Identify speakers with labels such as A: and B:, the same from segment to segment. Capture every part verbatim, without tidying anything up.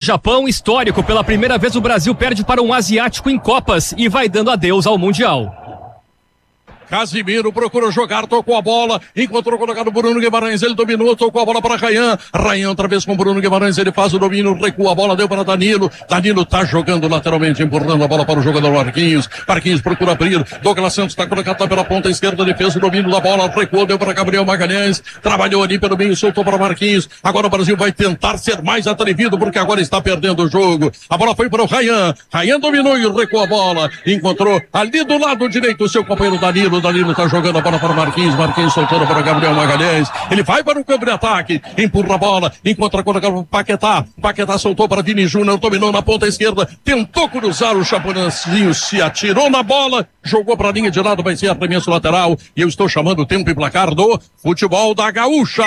A: Japão, histórico. Pela primeira vez o Brasil perde para um asiático em Copas e vai dando adeus ao Mundial.
B: Casimiro procurou jogar, tocou a bola, encontrou colocado o Bruno Guimarães, ele dominou, tocou a bola para Rayan, Rayan outra vez com o Bruno Guimarães, ele faz o domínio, recua a bola, deu para Danilo, Danilo tá jogando lateralmente, empurrando a bola para o jogador Marquinhos, Marquinhos procura abrir, Douglas Santos tá colocado pela ponta esquerda, ele fez o domínio da bola, recuou, deu para Gabriel Magalhães, trabalhou ali pelo meio, soltou para Marquinhos, agora o Brasil vai tentar ser mais atrevido, porque agora está perdendo o jogo, a bola foi para o Rayan, Rayan dominou e recuou a bola, encontrou ali do lado direito o seu companheiro Danilo, Danilo tá jogando a bola para Marquinhos, Marquinhos soltando para Gabriel Magalhães, ele vai para o campo de ataque, empurra a bola, encontra com o Paquetá, Paquetá soltou para Vini Júnior, dominou na ponta esquerda, tentou cruzar o Chaponezinho, se atirou na bola, jogou para a linha de lado, vai ser arremesso lateral, e eu estou chamando o tempo e placar do futebol da Gaúcha.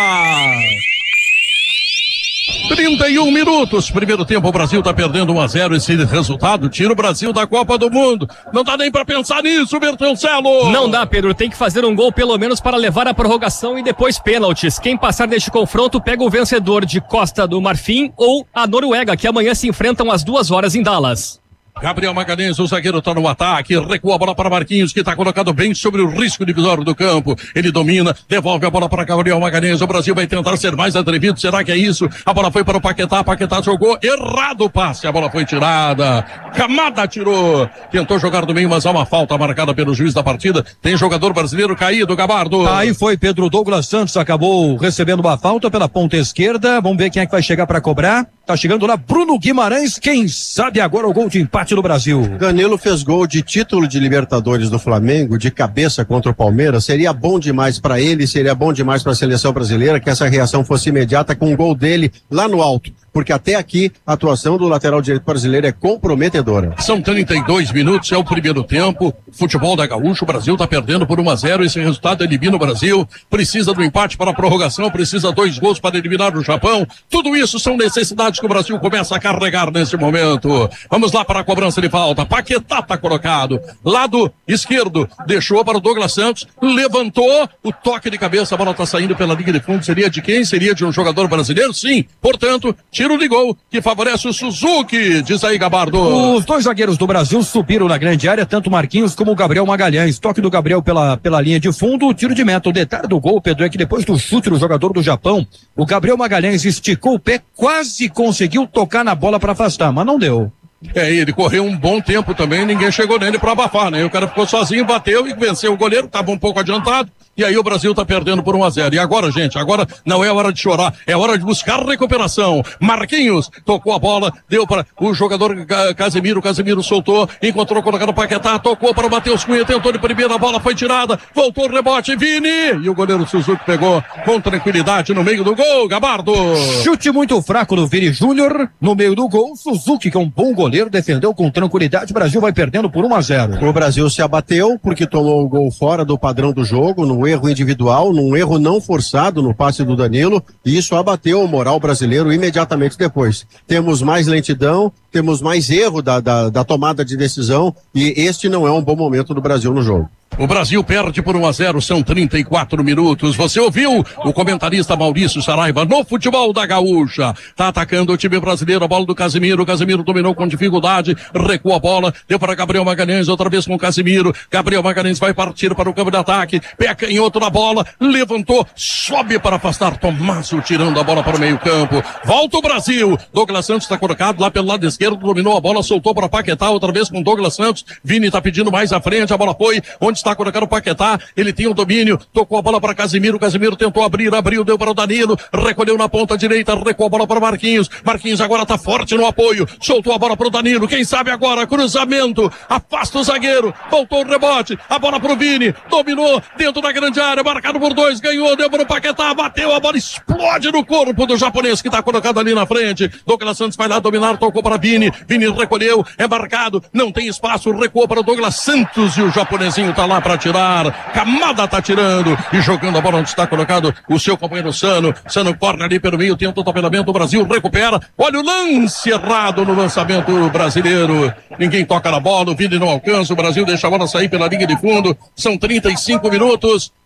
B: trinta e um minutos, primeiro tempo, o Brasil tá perdendo um a zero, esse resultado tira o Brasil da Copa do Mundo, não dá nem pra pensar nisso, Bertoncelo.
A: Não dá, Pedro, tem que fazer um gol pelo menos para levar a prorrogação e depois pênaltis. Quem passar deste confronto pega o vencedor de Costa do Marfim ou a Noruega, que amanhã se enfrentam às duas horas em Dallas.
B: Gabriel Magalhães, o zagueiro está no ataque, recua a bola para Marquinhos, que está colocado bem sobre o risco divisório do campo, ele domina, devolve a bola para Gabriel Magalhães, o Brasil vai tentar ser mais atrevido, será que é isso? A bola foi para o Paquetá, Paquetá jogou, errado o passe, a bola foi tirada, Camada tirou, tentou jogar do meio, mas há uma falta marcada pelo juiz da partida, tem jogador brasileiro caído, Gabardo.
C: Aí foi Pedro Douglas Santos, acabou recebendo uma falta pela ponta esquerda, vamos ver quem é que vai chegar para cobrar, tá chegando lá Bruno Guimarães, quem sabe agora o gol de empate do Brasil.
D: Danilo fez gol de título de Libertadores do Flamengo, de cabeça contra o Palmeiras, seria bom demais para ele, seria bom demais para a seleção brasileira que essa reação fosse imediata com o gol dele lá no alto, porque até aqui a atuação do lateral direito brasileiro é comprometedora.
B: São trinta e dois minutos, é o primeiro tempo, futebol da Gaúcha, o Brasil tá perdendo por um a zero, esse resultado elimina o Brasil, precisa do empate para a prorrogação, precisa dois gols para eliminar o Japão, tudo isso são necessidades que o Brasil começa a carregar nesse momento. Vamos lá para a cobrança de falta, Paquetá tá colocado, lado esquerdo, deixou para o Douglas Santos, levantou, o toque de cabeça, a bola tá saindo pela linha de fundo, seria de quem? Seria de um jogador brasileiro? Sim, portanto, tiro de gol que favorece o Suzuki, diz aí Gabardo.
C: Os dois zagueiros do Brasil subiram na grande área, tanto Marquinhos como o Gabriel Magalhães, toque do Gabriel pela, pela linha de fundo, tiro de meta. O detalhe do gol, Pedro, é que depois do chute do jogador do Japão, o Gabriel Magalhães esticou o pé, quase conseguiu tocar na bola para afastar, mas não deu.
B: É, ele correu um bom tempo também, ninguém chegou nele pra abafar, né? O cara ficou sozinho, bateu e venceu o goleiro, tava um pouco adiantado, e aí o Brasil tá perdendo por um a zero. E agora, gente, agora não é hora de chorar, é hora de buscar recuperação. Marquinhos tocou a bola, deu para o jogador Casemiro, Casemiro soltou, encontrou colocando o Paquetá, tocou para o Matheus Cunha, tentou de primeira, a bola foi tirada, voltou o rebote, Vini, e o goleiro Suzuki pegou com tranquilidade no meio do gol, Gabardo.
C: Chute muito fraco do Vini Júnior, no meio do gol, Suzuki, que é um bom goleiro, defendeu com tranquilidade, o Brasil vai perdendo por um a zero.
D: O Brasil se abateu porque tomou o gol fora do padrão do jogo, num erro individual, num erro não forçado no passe do Danilo, e isso abateu o moral brasileiro imediatamente depois. Temos mais lentidão, temos mais erro da, da, da tomada de decisão, e este não é um bom momento do Brasil no jogo.
B: O Brasil perde por um a zero, são trinta e quatro minutos. Você ouviu o comentarista Maurício Saraiva no futebol da Gaúcha. Tá atacando o time brasileiro, a bola do Casemiro. O Casemiro dominou com dificuldade, recuou a bola, deu para Gabriel Magalhães, outra vez com o Casemiro. Gabriel Magalhães vai partir para o campo de ataque, pé canhoto na bola, levantou, sobe para afastar Tomasso, tirando a bola para o meio campo. Volta o Brasil. Douglas Santos está colocado lá pelo lado esquerdo, dominou a bola, soltou para Paquetá, outra vez com Douglas Santos. Vini tá pedindo mais à frente, a bola foi onde está colocando o Paquetá, ele tem o domínio, tocou a bola para Casemiro, Casemiro tentou abrir, abriu, deu para o Danilo, recolheu na ponta direita, recuou a bola para Marquinhos, Marquinhos agora tá forte no apoio, soltou a bola para o Danilo, quem sabe agora, cruzamento, afasta o zagueiro, voltou o rebote, a bola para o Vini, dominou dentro da grande área, marcado por dois, ganhou, deu para o Paquetá, bateu, a bola explode no corpo do japonês que tá colocado ali na frente, Douglas Santos vai lá dominar, tocou para Vini, Vini recolheu, é marcado, não tem espaço, recuou para o Douglas Santos e o japonesinho tá lá para tirar. Camada tá tirando e jogando a bola onde está colocado o seu companheiro Sano. Sano corre ali pelo meio, tenta o atropelamento, o Brasil recupera. Olha o lance errado no lançamento brasileiro. Ninguém toca na bola, o Vini não alcança, o Brasil deixa a bola sair pela linha de fundo. São trinta e cinco minutos.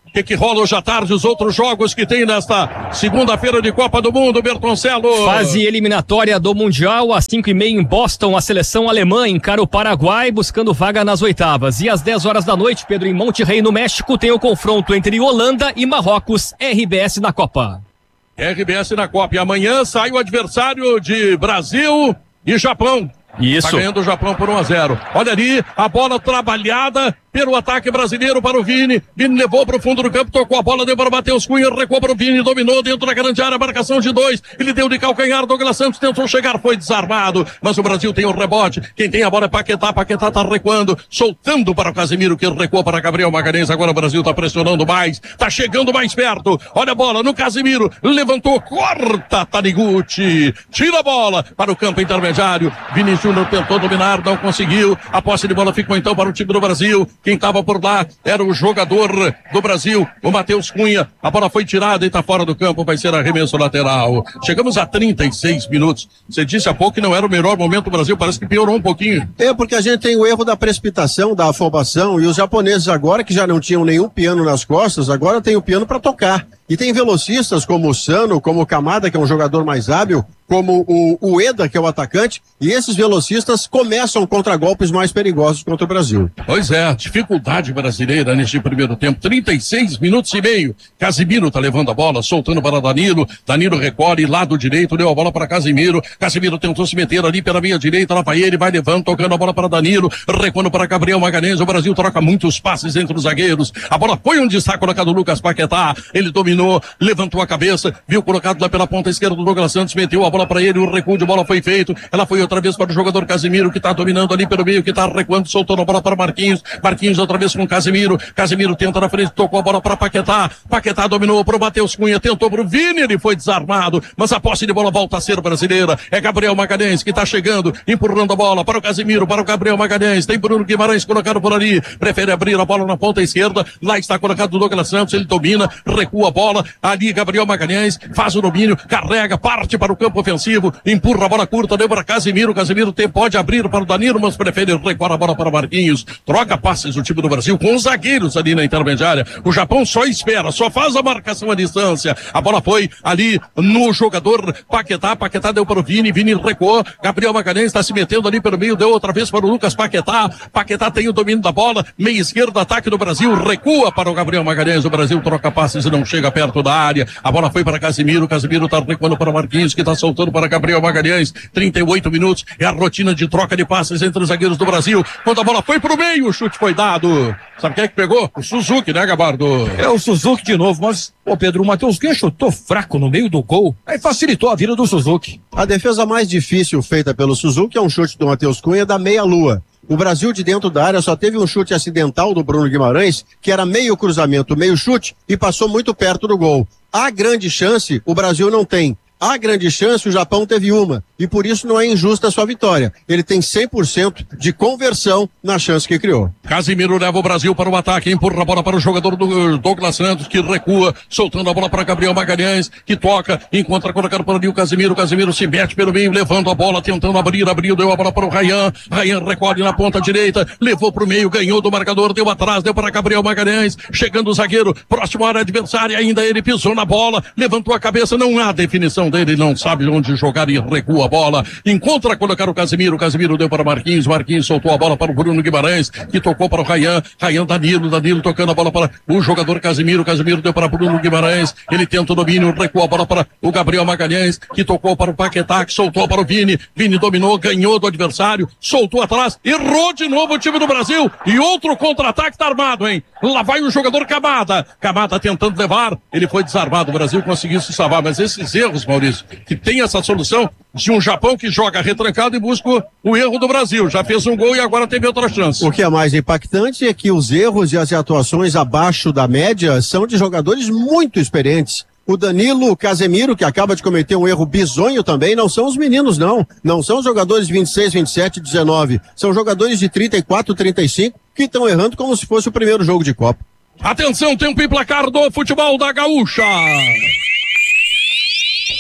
B: O que, que rola hoje à tarde, os outros jogos que tem nesta segunda-feira de Copa do Mundo, Bertoncello?
A: Fase eliminatória do Mundial, às cinco e meia em Boston, a seleção alemã encara o Paraguai buscando vaga nas oitavas. E às dez horas da noite, Pedro, em Monterrey, no México, tem o confronto entre Holanda e Marrocos, R B S na Copa.
B: R B S na Copa. E amanhã sai o adversário de Brasil e Japão.
A: Isso.
B: Tá ganhando o Japão por um a zero. Olha ali, a bola trabalhada pelo ataque brasileiro para o Vini. Vini levou para o fundo do campo, tocou a bola, deu para o Matheus Cunha, recuou para o Vini, dominou dentro da grande área, marcação de dois. Ele deu de calcanhar, Douglas Santos tentou chegar, foi desarmado. Mas o Brasil tem o rebote. Quem tem a bola é Paquetá. Paquetá tá recuando, soltando para o Casemiro, que recuou para Gabriel Magalhães. Agora o Brasil tá pressionando mais, tá chegando mais perto. Olha a bola no Casemiro, levantou, corta Taniguchi, tira a bola para o campo intermediário. Vini Júnior tentou dominar, não conseguiu. A posse de bola ficou então para o time do Brasil. Quem estava por lá era o jogador do Brasil, o Matheus Cunha. A bola foi tirada e está fora do campo, vai ser arremesso lateral. Chegamos a trinta e seis minutos. Você disse há pouco que não era o melhor momento do Brasil, parece que piorou um pouquinho.
D: É porque a gente tem o erro da precipitação, da afobação, e os japoneses agora, que já não tinham nenhum piano nas costas, agora tem o piano para tocar. E tem velocistas como o Sano, como o Kamada, que é um jogador mais hábil, como o Ueda, que é o atacante, e esses velocistas começam contragolpes mais perigosos contra o Brasil.
B: Pois é, dificuldade brasileira neste primeiro tempo, trinta e seis minutos e meio. Casemiro tá levando a bola, soltando para Danilo, Danilo recolhe, lado direito, deu a bola para Casemiro, Casemiro tentou se meter ali pela meia direita, lá vai ele, vai levando, tocando a bola para Danilo, recuando para Gabriel Magalhães. O Brasil troca muitos passes entre os zagueiros, a bola foi onde está colocado o Lucas Paquetá, ele dominou, levantou a cabeça, viu colocado lá pela ponta esquerda do Douglas Santos, meteu a bola para ele, o recuo de bola foi feito, ela foi outra vez para o jogador Casemiro, que está dominando ali pelo meio, que está recuando, soltou a bola para Marquinhos, Marquinhos outra vez com Casemiro, Casemiro tenta na frente, tocou a bola para Paquetá, Paquetá dominou para o Matheus Cunha, tentou para o Vini, ele foi desarmado, mas a posse de bola volta a ser brasileira, é Gabriel Magalhães que está chegando, empurrando a bola para o Casemiro, para o Gabriel Magalhães, tem Bruno Guimarães colocado por ali, prefere abrir a bola na ponta esquerda, lá está colocado o Douglas Santos, ele domina, recua a bola, ali Gabriel Magalhães faz o domínio, carrega, parte para o campo ofensivo, empurra a bola curta, deu para Casemiro, Casemiro tem, pode abrir para o Danilo, mas prefere recuar a bola para Marquinhos, troca passes o time do Brasil com os zagueiros ali na intermediária, o Japão só espera, só faz a marcação à distância, a bola foi ali no jogador Paquetá, Paquetá deu para o Vini, Vini recuou, Gabriel Magalhães está se metendo ali pelo meio, deu outra vez para o Lucas Paquetá, Paquetá tem o domínio da bola, meia esquerda, ataque do Brasil, recua para o Gabriel Magalhães, o Brasil troca passes e não chega perto da área, a bola foi para Casemiro, Casemiro está recuando para Marquinhos, que está soltando para Gabriel Magalhães, trinta e oito minutos, é a rotina de troca de passes entre os zagueiros do Brasil, quando a bola foi para o meio, o chute foi dado, sabe quem é que pegou? O Suzuki, né, Gabardo?
C: É o Suzuki de novo, mas, ô Pedro, o Matheus Cunha chutou fraco no meio do gol, aí facilitou a vida do Suzuki.
D: A defesa mais difícil feita pelo Suzuki é um chute do Matheus Cunha da meia-lua. O Brasil de dentro da área só teve um chute acidental do Bruno Guimarães, que era meio cruzamento, meio chute, e passou muito perto do gol. A grande chance, o Brasil não tem. A grande chance, o Japão teve uma, e por isso não é injusta a sua vitória. Ele tem cem por cento de conversão na chance que criou.
B: Casemiro leva o Brasil para o ataque, empurra a bola para o jogador do Douglas Santos, que recua, soltando a bola para Gabriel Magalhães, que toca, encontra colocado por ali o Casemiro, o Casemiro se mete pelo meio, levando a bola, tentando abrir, abriu, deu a bola para o Ryan, Ryan recolhe na ponta direita, levou para o meio, ganhou do marcador, deu atrás, deu para Gabriel Magalhães, chegando o zagueiro, próximo à área adversária, ainda ele pisou na bola, levantou a cabeça, não há definição dele, não sabe onde jogar e recua a bola, encontra colocar o Casemiro, o Casemiro deu para Marquinhos, Marquinhos soltou a bola para o Bruno Guimarães, que tocou para o Ryan, Ryan Danilo, Danilo tocando a bola para o jogador Casemiro, Casemiro deu para Bruno Guimarães, ele tenta o domínio, recua a bola para o Gabriel Magalhães, que tocou para o Paquetá, que soltou para o Vini, Vini dominou, ganhou do adversário, soltou atrás, errou de novo o time do Brasil, e outro contra-ataque tá armado, hein? Lá vai o jogador Kamada, Kamada tentando levar, ele foi desarmado, o Brasil conseguiu se salvar, mas esses erros, Maurício, que tem essa solução de um Japão que joga retrancado e busca o erro do Brasil. Já fez um gol e agora teve outra chance.
D: O que é mais impactante é que os erros e as atuações abaixo da média são de jogadores muito experientes. O Danilo, o Casemiro, que acaba de cometer um erro bizonho também, não são os meninos, não. Não são os jogadores de vinte e seis, vinte e sete, dezenove. São jogadores de trinta e quatro, trinta e cinco que estão errando como se fosse o primeiro jogo de Copa.
B: Atenção, tempo e placar do futebol da Gaúcha.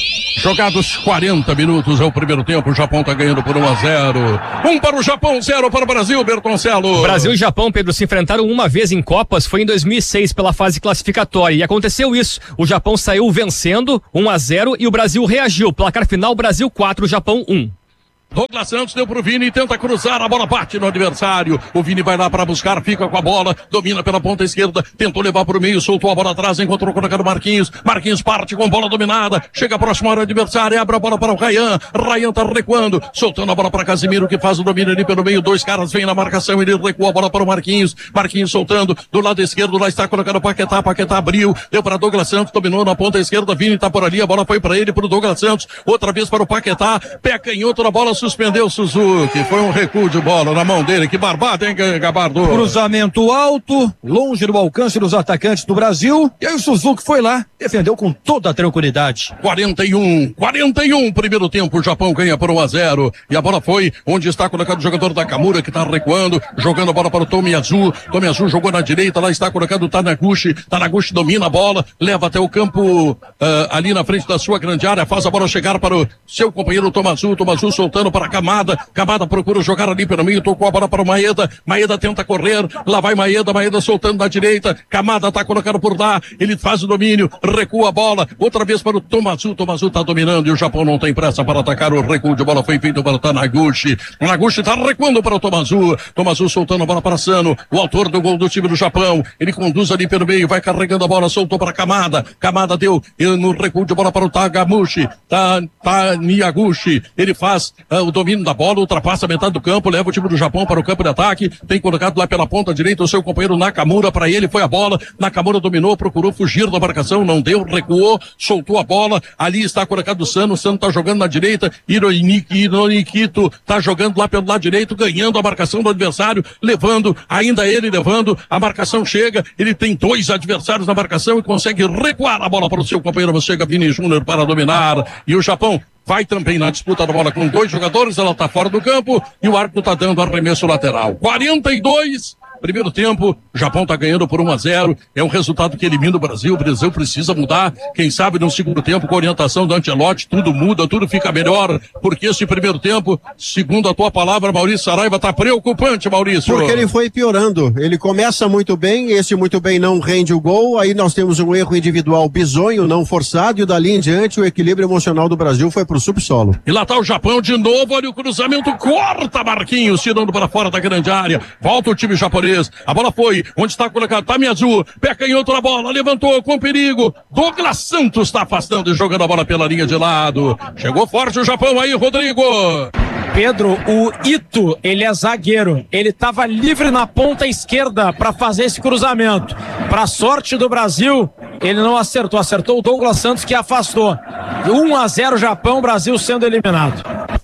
B: Jogados quarenta minutos é o primeiro tempo, o Japão tá ganhando por um a zero. Um para o Japão, zero para o Brasil, Bertoncello.
A: Brasil e Japão, Pedro, se enfrentaram uma vez em Copas, foi em dois mil e seis pela fase classificatória e aconteceu isso. O Japão saiu vencendo um a zero e o Brasil reagiu. Placar final, Brasil quatro, Japão um.
B: Douglas Santos deu pro Vini, tenta cruzar, a bola bate no adversário. O Vini vai lá para buscar, fica com a bola, domina pela ponta esquerda, tentou levar pro meio, soltou a bola atrás, encontrou colocando Marquinhos. Marquinhos parte com bola dominada, chega próximo ao adversário, abre a bola para o Ryan. Ryan tá recuando, soltando a bola para Casimiro, que faz o domínio ali pelo meio. Dois caras vêm na marcação, ele recua a bola para o Marquinhos. Marquinhos soltando do lado esquerdo, lá está colocando o Paquetá. Paquetá abriu, deu para Douglas Santos, dominou na ponta esquerda. Vini tá por ali, a bola foi para ele, pro Douglas Santos, outra vez para o Paquetá. Pé canhoto na bola, suspendeu Suzuki, foi um recuo de bola na mão dele, que barbada, hein, Gabardo?
C: Cruzamento alto, longe do alcance dos atacantes do Brasil, e aí o Suzuki foi lá, defendeu com toda a tranquilidade.
B: quarenta e um, quarenta e um, primeiro tempo, o Japão ganha por um a zero, e a bola foi onde está colocado o jogador da Nakamura, que está recuando, jogando a bola para o Tomiyasu. Tomiyasu jogou na direita, lá está colocado o Tanaguchi. Tanaguchi domina a bola, leva até o campo uh, ali na frente da sua grande área, faz a bola chegar para o seu companheiro Tomasu. Tomasu soltando para Camada. Camada procura jogar ali pelo meio, tocou a bola para o Maeda. Maeda tenta correr, lá vai Maeda, Maeda soltando na direita. Camada está colocando por lá, ele faz o domínio, recua a bola, outra vez para o Tomasu. Tomasu está dominando e o Japão não tem pressa para atacar. O recuo de bola foi feito para o Tanaguchi. Tanaguchi está recuando para o Tomasu. Tomasu soltando a bola para Sano, o autor do gol do time do Japão. Ele conduz ali pelo meio, vai carregando a bola, soltou para Camada. Camada deu no recuo de bola para o Tagamushi. Ta, Taniaguchi. Ele faz uh, o domínio da bola, ultrapassa a metade do campo, leva o time do Japão para o campo de ataque. Tem colocado lá pela ponta direita o seu companheiro Nakamura, para ele foi a bola. Nakamura dominou, procurou fugir da marcação, não deu, recuou, soltou a bola. Ali está colocado o Sano, o Sano está jogando na direita. Hironikito está jogando lá pelo lado direito, ganhando a marcação do adversário, levando, ainda ele levando, a marcação chega, ele tem dois adversários na marcação e consegue recuar a bola para o seu companheiro. Chega Vini Júnior para dominar, e o Japão vai também na disputa da bola com dois jogadores, ela está fora do campo e o árbitro está dando arremesso lateral. quarenta e dois, primeiro tempo, o Japão está ganhando por um a zero, é um resultado que elimina o Brasil. O Brasil precisa mudar, quem sabe no segundo tempo, com a orientação do Ancelotti, tudo muda, tudo fica melhor, porque esse primeiro tempo, segundo a tua palavra, Maurício Saraiva, está preocupante, Maurício.
D: Porque ele foi piorando, ele começa muito bem, esse muito bem não rende o gol, aí nós temos um erro individual bizonho, não forçado, e dali em diante o equilíbrio emocional do Brasil foi pro subsolo.
B: E lá tá o Japão de novo, olha o cruzamento, corta Marquinhos, tirando para fora da grande área, volta o time japonês, a bola foi, onde está colocado Tamiyasu, pé canhoto na bola, levantou com perigo, Douglas Santos está afastando e jogando a bola pela linha de lado, chegou forte o Japão aí, Rodrigo.
E: Pedro, o Ito, ele é zagueiro, ele estava livre na ponta esquerda para fazer esse cruzamento, para sorte do Brasil, ele não acertou, acertou o Douglas Santos, que afastou. um a zero Japão, Brasil sendo eliminado.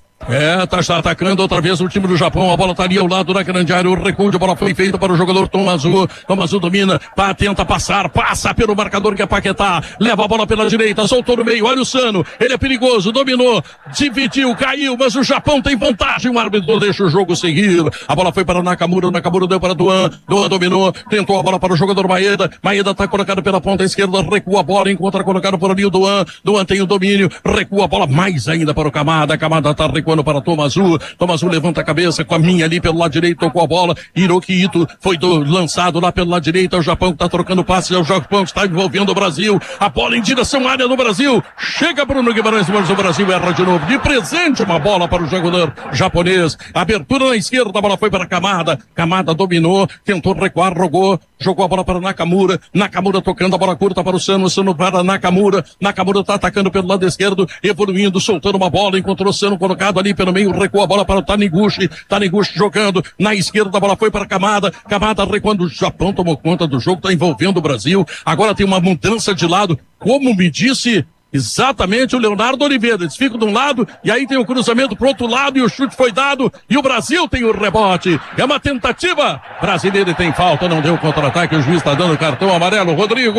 B: É, tá, está atacando outra vez o time do Japão, a bola tá ali ao lado da grande área, o recuo de bola foi feito para o jogador Tomasu. Tomasu domina, tá, tenta passar, passa pelo marcador que é Paquetá, leva a bola pela direita, soltou no meio, olha o Sano, ele é perigoso, dominou, dividiu, caiu, mas o Japão tem vantagem, o árbitro deixa o jogo seguir, a bola foi para o Nakamura, o Nakamura deu para Duan, Duan dominou, tentou a bola para o jogador Maeda, Maeda tá colocado pela ponta esquerda, recua a bola, encontra colocado por ali o Duan, Duan tem o domínio, recua a bola mais ainda para o Camada, Camada tá recuando para Tomasu, Tomasu levanta a cabeça com a minha ali pelo lado direito, tocou a bola, Hiroki Ito foi do, lançado lá pelo lado direito, é o Japão que está trocando passes, é o Japão que está envolvendo o Brasil, a bola em direção à área do Brasil, chega Bruno Guimarães, mas o Brasil erra de novo, de presente uma bola para o jogador japonês, abertura na esquerda, a bola foi para Camada, Camada dominou, tentou recuar, rogou, jogou a bola para Nakamura, Nakamura tocando a bola curta para o Sano, Sano para Nakamura, Nakamura está atacando pelo lado esquerdo, evoluindo, soltando uma bola, encontrou o Sano colocado ali pelo meio, recuou a bola para o Taniguchi, Taniguchi jogando na esquerda, a bola foi para Camada, Camada recuando, o Japão tomou conta do jogo, está envolvendo o Brasil, agora tem uma mudança de lado, como me disse exatamente o Leonardo Oliveira, eles ficam de um lado e aí tem o cruzamento pro outro lado e o chute foi dado e o Brasil tem o rebote, é uma tentativa brasileira e tem falta, não deu contra-ataque, o juiz está dando cartão amarelo, Rodrigo.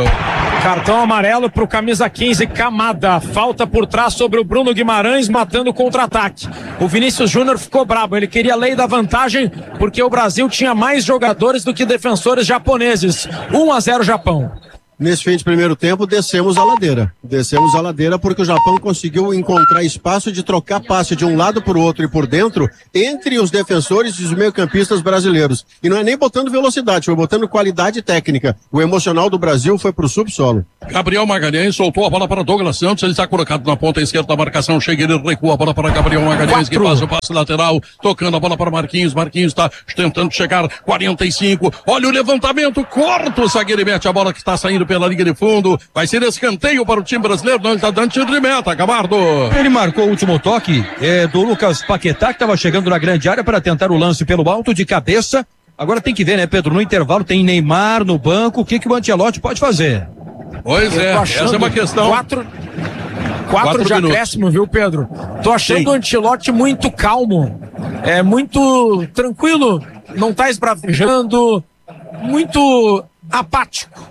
E: Cartão amarelo pro camisa quinze, Camada, falta por trás sobre o Bruno Guimarães, matando o contra-ataque. O Vinícius Júnior ficou brabo, ele queria a lei da vantagem porque o Brasil tinha mais jogadores do que defensores japoneses. um a zero Japão.
D: Nesse fim de primeiro tempo, descemos a ladeira. Descemos a ladeira porque o Japão conseguiu encontrar espaço de trocar passe de um lado por outro e por dentro entre os defensores e os meio-campistas brasileiros. E não é nem botando velocidade, foi botando qualidade técnica. O emocional do Brasil foi pro subsolo.
B: Gabriel Magalhães soltou a bola para Douglas Santos, ele está colocado na ponta esquerda da marcação, chega, ele recua a bola para Gabriel Magalhães, Quatro. que passa o passe lateral, tocando a bola para Marquinhos, Marquinhos está tentando chegar, quarenta e cinco, olha o levantamento, corta o zagueiro e mete a bola que está saindo pela linha de fundo, vai ser escanteio para o time brasileiro, não, ele está dando tiro de meta, Gabardo.
C: Ele marcou o último toque é, do Lucas Paquetá, que estava chegando na grande área para tentar o lance pelo alto de cabeça. Agora tem que ver, né, Pedro, no intervalo tem Neymar no banco, o que que o Ancelotti pode fazer?
B: Pois é, essa é uma questão.
E: Quatro, quatro, quatro de acréscimo, viu, Pedro? Tô achando Sim. o Ancelotti muito calmo, é muito tranquilo, não tá esbravejando, muito apático,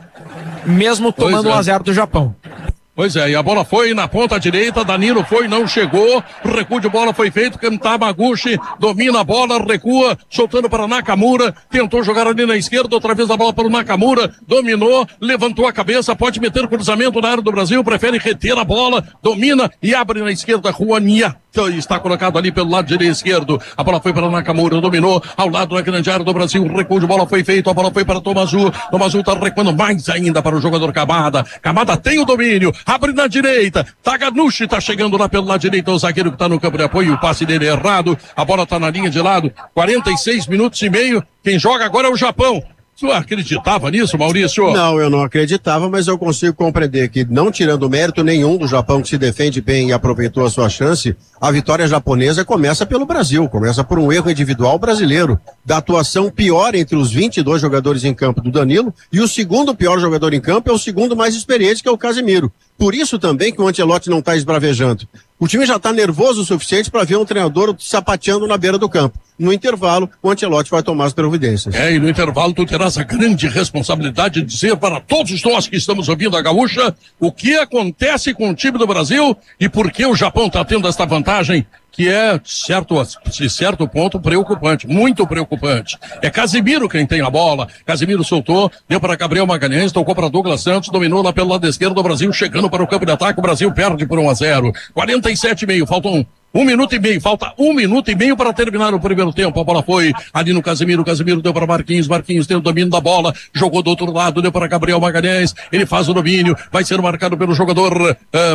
E: mesmo tomando um a zero do Japão.
B: Pois é, e a bola foi na ponta direita, Danilo foi, não chegou, o recuo de bola foi feito, Tamaguchi domina a bola, recua, soltando para Nakamura, tentou jogar ali na esquerda, outra vez a bola para o Nakamura, dominou, levantou a cabeça, pode meter cruzamento na área do Brasil, prefere reter a bola, domina e abre na esquerda, Juania está colocado ali pelo lado direito esquerdo, a bola foi para Nakamura, dominou ao lado da grande área do Brasil, o recuo de bola foi feito, a bola foi para Tomazu, Tomazu está recuando mais ainda para o jogador Kamada, Kamada tem o domínio, abre na direita, Taganushi está chegando lá pelo lado direito, o zagueiro que está no campo de apoio, o passe dele é errado, a bola está na linha de lado, quarenta e seis minutos e meio, quem joga agora é o Japão. Você acreditava nisso, Maurício?
D: Não, eu não acreditava, mas eu consigo compreender que, não tirando mérito nenhum do Japão, que se defende bem e aproveitou a sua chance, a vitória japonesa começa pelo Brasil, começa por um erro individual brasileiro, da atuação pior entre os vinte e dois jogadores em campo do Danilo, e o segundo pior jogador em campo é o segundo mais experiente, que é o Casemiro. Por isso também que o Ancelotti não está esbravejando. O time já está nervoso o suficiente para ver um treinador sapateando na beira do campo. No intervalo, o Ancelotti vai tomar as providências.
B: É, e no intervalo tu terás a grande responsabilidade de dizer para todos nós que estamos ouvindo a Gaúcha o que acontece com o time do Brasil e por que o Japão está tendo esta vantagem, que é, certo, de certo ponto, preocupante, muito preocupante. É Casemiro quem tem a bola, Casemiro soltou, deu para Gabriel Magalhães, tocou para Douglas Santos, dominou lá pelo lado esquerdo do Brasil, chegando para o campo de ataque, o Brasil perde por um a zero, quarenta e sete e meio, faltam Um minuto e meio, falta um minuto e meio para terminar o primeiro tempo. A bola foi ali no Casemiro, Casemiro deu para Marquinhos, Marquinhos tem o domínio da bola, jogou do outro lado, deu para Gabriel Magalhães, ele faz o domínio, vai ser marcado pelo jogador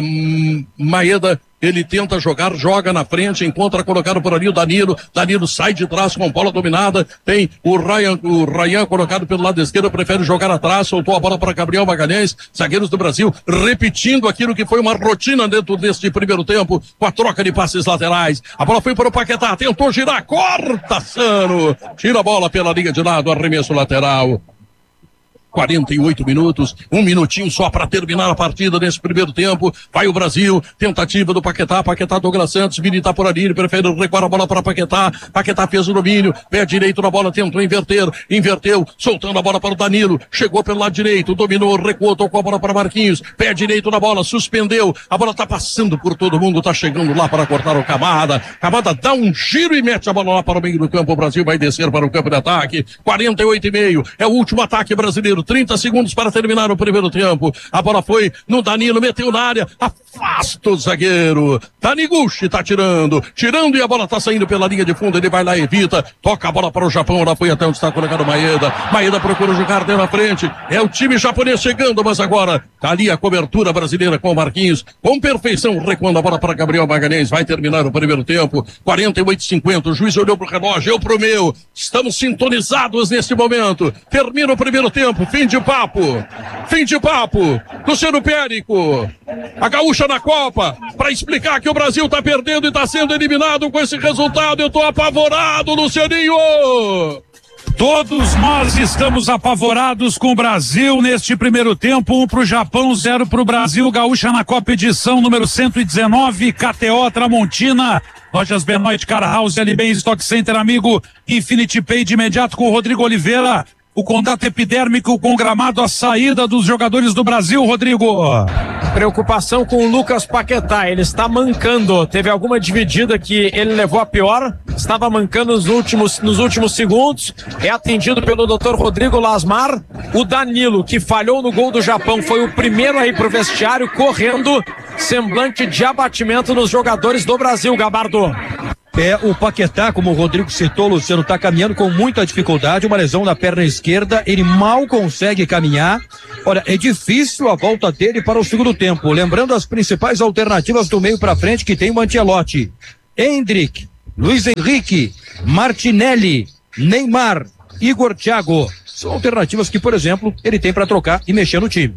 B: um, Maeda. Ele tenta jogar, joga na frente, encontra colocado por ali o Danilo, Danilo sai de trás com bola dominada, tem o Ryan, o Ryan colocado pelo lado esquerdo, prefere jogar atrás, soltou a bola para Gabriel Magalhães, zagueiros do Brasil, repetindo aquilo que foi uma rotina dentro deste primeiro tempo, com a troca de passes laterais, a bola foi para o Paquetá, tentou girar, corta Sano, tira a bola pela linha de lado, arremesso lateral. quarenta e oito minutos, um minutinho só para terminar a partida nesse primeiro tempo, vai o Brasil, tentativa do Paquetá, Paquetá Douglas Santos, Vini tá por ali, ele prefere recuar a bola para Paquetá, Paquetá fez o domínio, pé direito na bola, tentou inverter, inverteu, soltando a bola para o Danilo, chegou pelo lado direito, dominou, recuou, tocou a bola para Marquinhos, pé direito na bola, suspendeu, a bola tá passando por todo mundo, tá chegando lá para cortar o Kamada, Kamada dá um giro e mete a bola lá para o meio do campo, o Brasil vai descer para o campo de ataque, quarenta e oito e meio, é o último ataque brasileiro, trinta segundos para terminar o primeiro tempo. A bola foi no Danilo, meteu na área, afasta o zagueiro. Taniguchi tá tirando, tirando e a bola tá saindo pela linha de fundo, ele vai lá, evita, toca a bola para o Japão, ela foi até onde está colocado Maeda. Maeda procura jogar dentro na frente, é o time japonês chegando, mas agora tá ali a cobertura brasileira com o Marquinhos, com perfeição, recuando a bola para Gabriel Magalhães, vai terminar o primeiro tempo, quarenta e oito a cinquenta, o juiz olhou pro relógio, eu pro meu, estamos sintonizados nesse momento, termina o primeiro tempo, fim de papo, fim de papo, Luciano Périco, a Gaúcha na Copa, para explicar que o Brasil tá perdendo e tá sendo eliminado com esse resultado, eu tô apavorado, Lucianinho!
F: Todos nós estamos apavorados com o Brasil neste primeiro tempo, um pro Japão, zero pro Brasil. Gaúcha na Copa, edição número cento e dezenove, K T O Tramontina, Lojas Benoit, Car House, L B Stock Center, amigo, Infinity Pay, de imediato com o Rodrigo Oliveira. O contato epidérmico com o gramado, a saída dos jogadores do Brasil, Rodrigo.
E: Preocupação com o Lucas Paquetá, ele está mancando, teve alguma dividida que ele levou a pior, estava mancando nos últimos, nos últimos segundos, é atendido pelo doutor Rodrigo Lasmar. O Danilo, que falhou no gol do Japão, foi o primeiro a ir pro vestiário correndo, semblante de abatimento nos jogadores do Brasil, Gabardo.
C: É, o Paquetá, como o Rodrigo citou, Luciano, está caminhando com muita dificuldade, uma lesão na perna esquerda, ele mal consegue caminhar. Olha, é difícil a volta dele para o segundo tempo. Lembrando as principais alternativas do meio para frente que tem o Ancelotti: Endrick, Luiz Henrique, Martinelli, Neymar, Igor Thiago. São alternativas que, por exemplo, ele tem para trocar e mexer no time.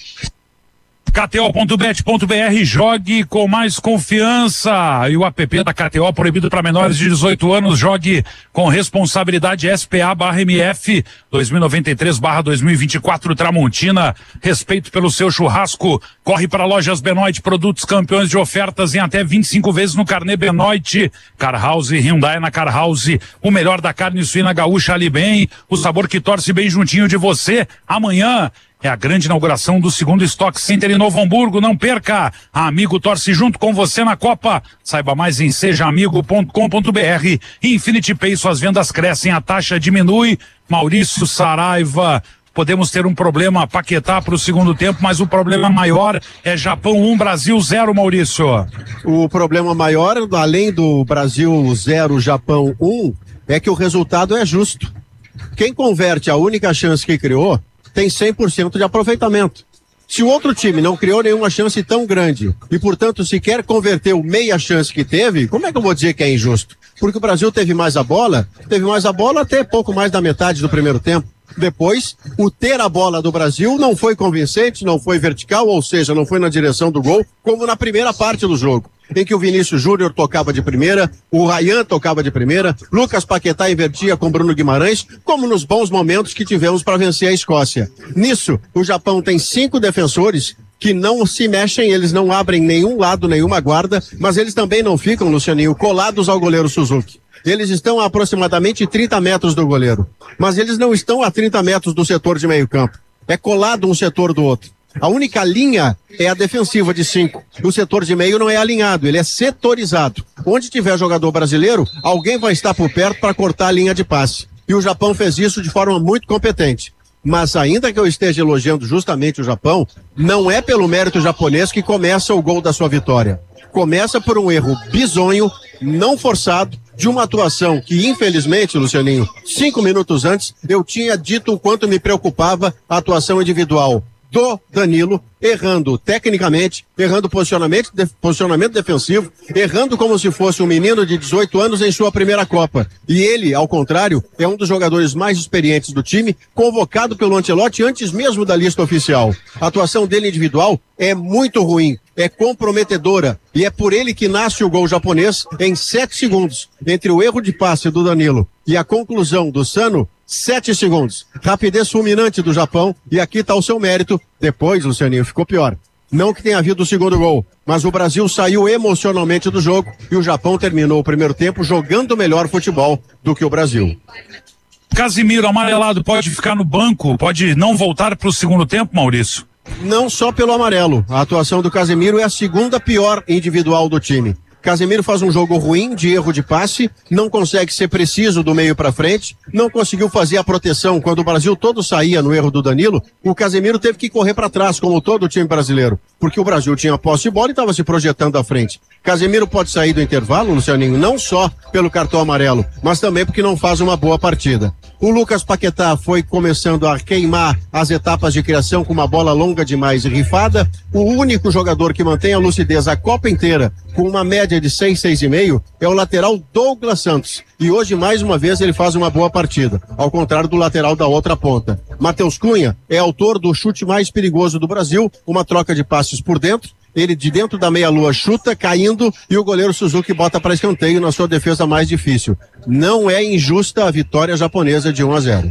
F: K T O ponto bet ponto B R, jogue com mais confiança. E o app da K T O, proibido para menores de dezoito anos, jogue com responsabilidade. S P A barra M F dois mil e noventa e três barra dois mil e vinte e quatro Tramontina. Respeito pelo seu churrasco. Corre para lojas Benoit, produtos campeões de ofertas em até vinte e cinco vezes no carnê Benoit. Car House, Hyundai na Car House, o melhor da carne suína gaúcha ali bem, o sabor que torce bem juntinho de você. Amanhã é a grande inauguração do segundo Stock Center em Novo Hamburgo. Não perca! A Amigo torce junto com você na Copa. Saiba mais em seja amigo ponto com ponto B R. Infinity Pay, suas vendas crescem, a taxa diminui. Maurício Saraiva, podemos ter um problema, Paquetá para o segundo tempo, mas o problema maior é Japão um, Brasil zero, Maurício.
D: O problema maior, além do Brasil zero, Japão um, é que o resultado é justo. Quem converte a única chance que criou tem cem por cento de aproveitamento. Se o outro time não criou nenhuma chance tão grande e, portanto, sequer converteu meia chance que teve, como é que eu vou dizer que é injusto? Porque o Brasil teve mais a bola, teve mais a bola até pouco mais da metade do primeiro tempo. Depois, o ter a bola do Brasil não foi convincente, não foi vertical, ou seja, não foi na direção do gol, como na primeira parte do jogo, em que o Vinícius Júnior tocava de primeira, o Ryan tocava de primeira, Lucas Paquetá invertia com Bruno Guimarães, como nos bons momentos que tivemos para vencer a Escócia. Nisso, o Japão tem cinco defensores que não se mexem, eles não abrem nenhum lado, nenhuma guarda, mas eles também não ficam, Lucianinho, colados ao goleiro Suzuki. Eles estão a aproximadamente trinta metros do goleiro, mas eles não estão a trinta metros do setor de meio campo. É colado um setor do outro. A única linha é a defensiva de cinco. O setor de meio não é alinhado, ele é setorizado. Onde tiver jogador brasileiro, alguém vai estar por perto para cortar a linha de passe. E o Japão fez isso de forma muito competente. Mas ainda que eu esteja elogiando justamente o Japão, não é pelo mérito japonês que começa o gol da sua vitória. Começa por um erro bizonho, não forçado, de uma atuação que, infelizmente, Lucianinho, cinco minutos antes, eu tinha dito o quanto me preocupava a atuação individual do Danilo, errando tecnicamente, errando posicionamento, de, posicionamento defensivo, errando como se fosse um menino de dezoito anos em sua primeira Copa. E ele, ao contrário, é um dos jogadores mais experientes do time, convocado pelo Ancelotti antes mesmo da lista oficial. A atuação dele individual é muito ruim, é comprometedora, e é por ele que nasce o gol japonês em sete segundos. Entre o erro de passe do Danilo e a conclusão do Sano, sete segundos. Rapidez fulminante do Japão, e aqui está o seu mérito. Depois, Lucianinho, ficou pior. Não que tenha havido o segundo gol, mas o Brasil saiu emocionalmente do jogo e o Japão terminou o primeiro tempo jogando melhor futebol do que o Brasil.
F: Casimiro, amarelado, pode ficar no banco, pode não voltar para o segundo tempo, Maurício?
D: Não só pelo amarelo. A atuação do Casemiro é a segunda pior individual do time. Casemiro faz um jogo ruim de erro de passe, não consegue ser preciso do meio para frente, não conseguiu fazer a proteção quando o Brasil todo saía no erro do Danilo. O Casemiro teve que correr para trás, como todo o time brasileiro, porque o Brasil tinha posse de bola e estava se projetando à frente. Casemiro pode sair do intervalo, Lucianinho, não só pelo cartão amarelo, mas também porque não faz uma boa partida. O Lucas Paquetá foi começando a queimar as etapas de criação com uma bola longa demais e rifada. O único jogador que mantém a lucidez a Copa inteira, com uma média de seis, seis e meio, é o lateral Douglas Santos. E hoje, mais uma vez, ele faz uma boa partida, ao contrário do lateral da outra ponta. Matheus Cunha é autor do chute mais perigoso do Brasil, uma troca de passes por dentro. Ele de dentro da meia-lua chuta, caindo, e o goleiro Suzuki bota para escanteio na sua defesa mais difícil. Não é injusta a vitória japonesa de um a zero.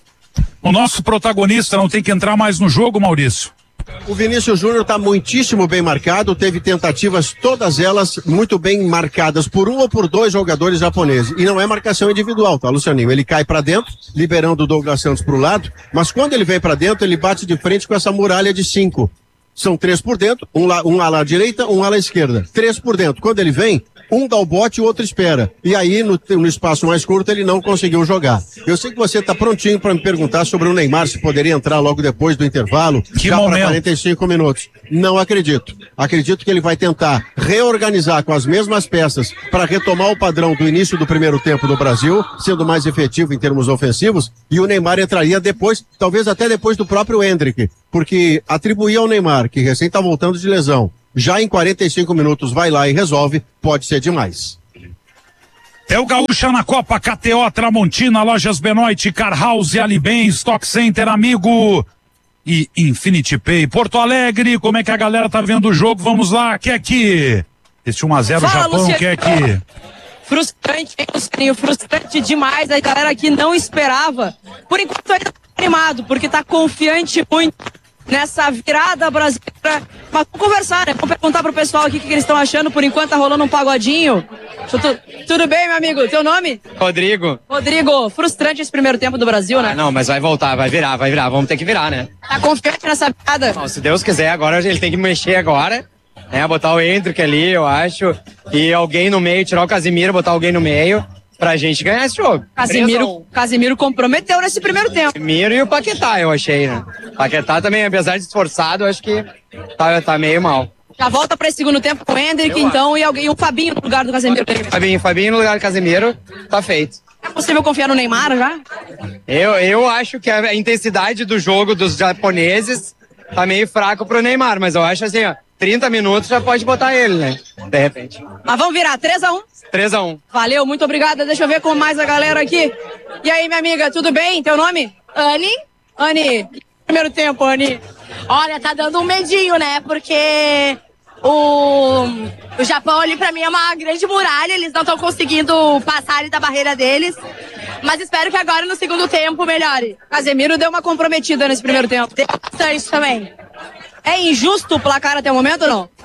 F: O nosso protagonista não tem que entrar mais no jogo, Maurício?
D: O Vinícius Júnior está muitíssimo bem marcado, teve tentativas, todas elas muito bem marcadas por um ou por dois jogadores japoneses. E não é marcação individual, tá, Lucianinho? Ele cai para dentro, liberando o Douglas Santos para o lado, mas quando ele vem para dentro, ele bate de frente com essa muralha de cinco. São três por dentro, um, lá, um ala à direita, um ala à esquerda. Três por dentro. Quando ele vem, um dá o bote e o outro espera. E aí, no, no espaço mais curto, ele não conseguiu jogar. Eu sei que você está prontinho para me perguntar sobre o Neymar, se poderia entrar logo depois do intervalo,
F: que
D: já para
F: momento.
D: quarenta e cinco minutos. Não acredito. Acredito que ele vai tentar reorganizar com as mesmas peças para retomar o padrão do início do primeiro tempo do Brasil, sendo mais efetivo em termos ofensivos, e o Neymar entraria depois, talvez até depois do próprio Endrick, porque atribuir ao Neymar, que recém está voltando de lesão, já em quarenta e cinco minutos vai lá e resolve, pode ser demais.
F: É o Gaúcha na Copa, K T O, Tramontina, Lojas Benoit, Car House, Alibem, Stock Center, Amigo e Infinity Pay. Porto Alegre, como é que a galera tá vendo o jogo? Vamos lá, quer que esse um a zero
G: Fala,
F: Japão,
G: Luciano.
F: quer que...
G: Frustrante, hein, Lucianinho? Frustrante demais. A galera aqui não esperava. Por enquanto ainda tá animado, porque tá confiante muito nessa virada brasileira. Mas vamos conversar, né? Vamos perguntar pro pessoal aqui o que, que eles estão achando. Por enquanto tá rolando um pagodinho. Tudo, tudo bem, meu amigo? Teu nome?
H: Rodrigo.
G: Rodrigo, frustrante esse primeiro tempo do Brasil, né?
H: Ah, não, mas vai voltar, vai virar, vai virar. Vamos ter que virar, né?
G: Tá confiante nessa virada?
H: Não, se Deus quiser, agora ele tem que mexer agora. Né? Botar o Endrick ali, eu acho. E alguém no meio, tirar o Casimiro, botar alguém no meio. Pra gente ganhar esse jogo.
G: Casimiro, Casimiro comprometeu nesse primeiro tempo.
H: Casimiro e o Paquetá, eu achei, né? Paquetá também, apesar de esforçado, eu acho que tá, tá meio mal.
G: Já volta pra esse segundo tempo com o Endrick, então, e alguém, o Fabinho no lugar do Casimiro.
H: Fabinho, Fabinho no lugar do Casimiro, tá feito.
G: É possível confiar no Neymar já?
H: Eu, eu acho que a intensidade do jogo dos japoneses tá meio fraco pro Neymar, mas eu acho assim, ó, trinta minutos já pode botar ele, né? De repente.
G: Mas vamos virar, três a um.
H: três a um.
G: Valeu, muito obrigada. Deixa eu ver com mais a galera aqui. E aí, minha amiga, tudo bem? Teu nome?
I: Anne.
G: Anne, primeiro tempo, Anne.
I: Olha, tá dando um medinho, né? Porque o, o Japão ali pra mim é uma grande muralha, eles não estão conseguindo passar ali da barreira deles. Mas espero que agora no segundo tempo melhore.
G: Casemiro deu uma comprometida nesse primeiro tempo.
I: Deu bastante também.
G: É injusto o placar até o momento ou não?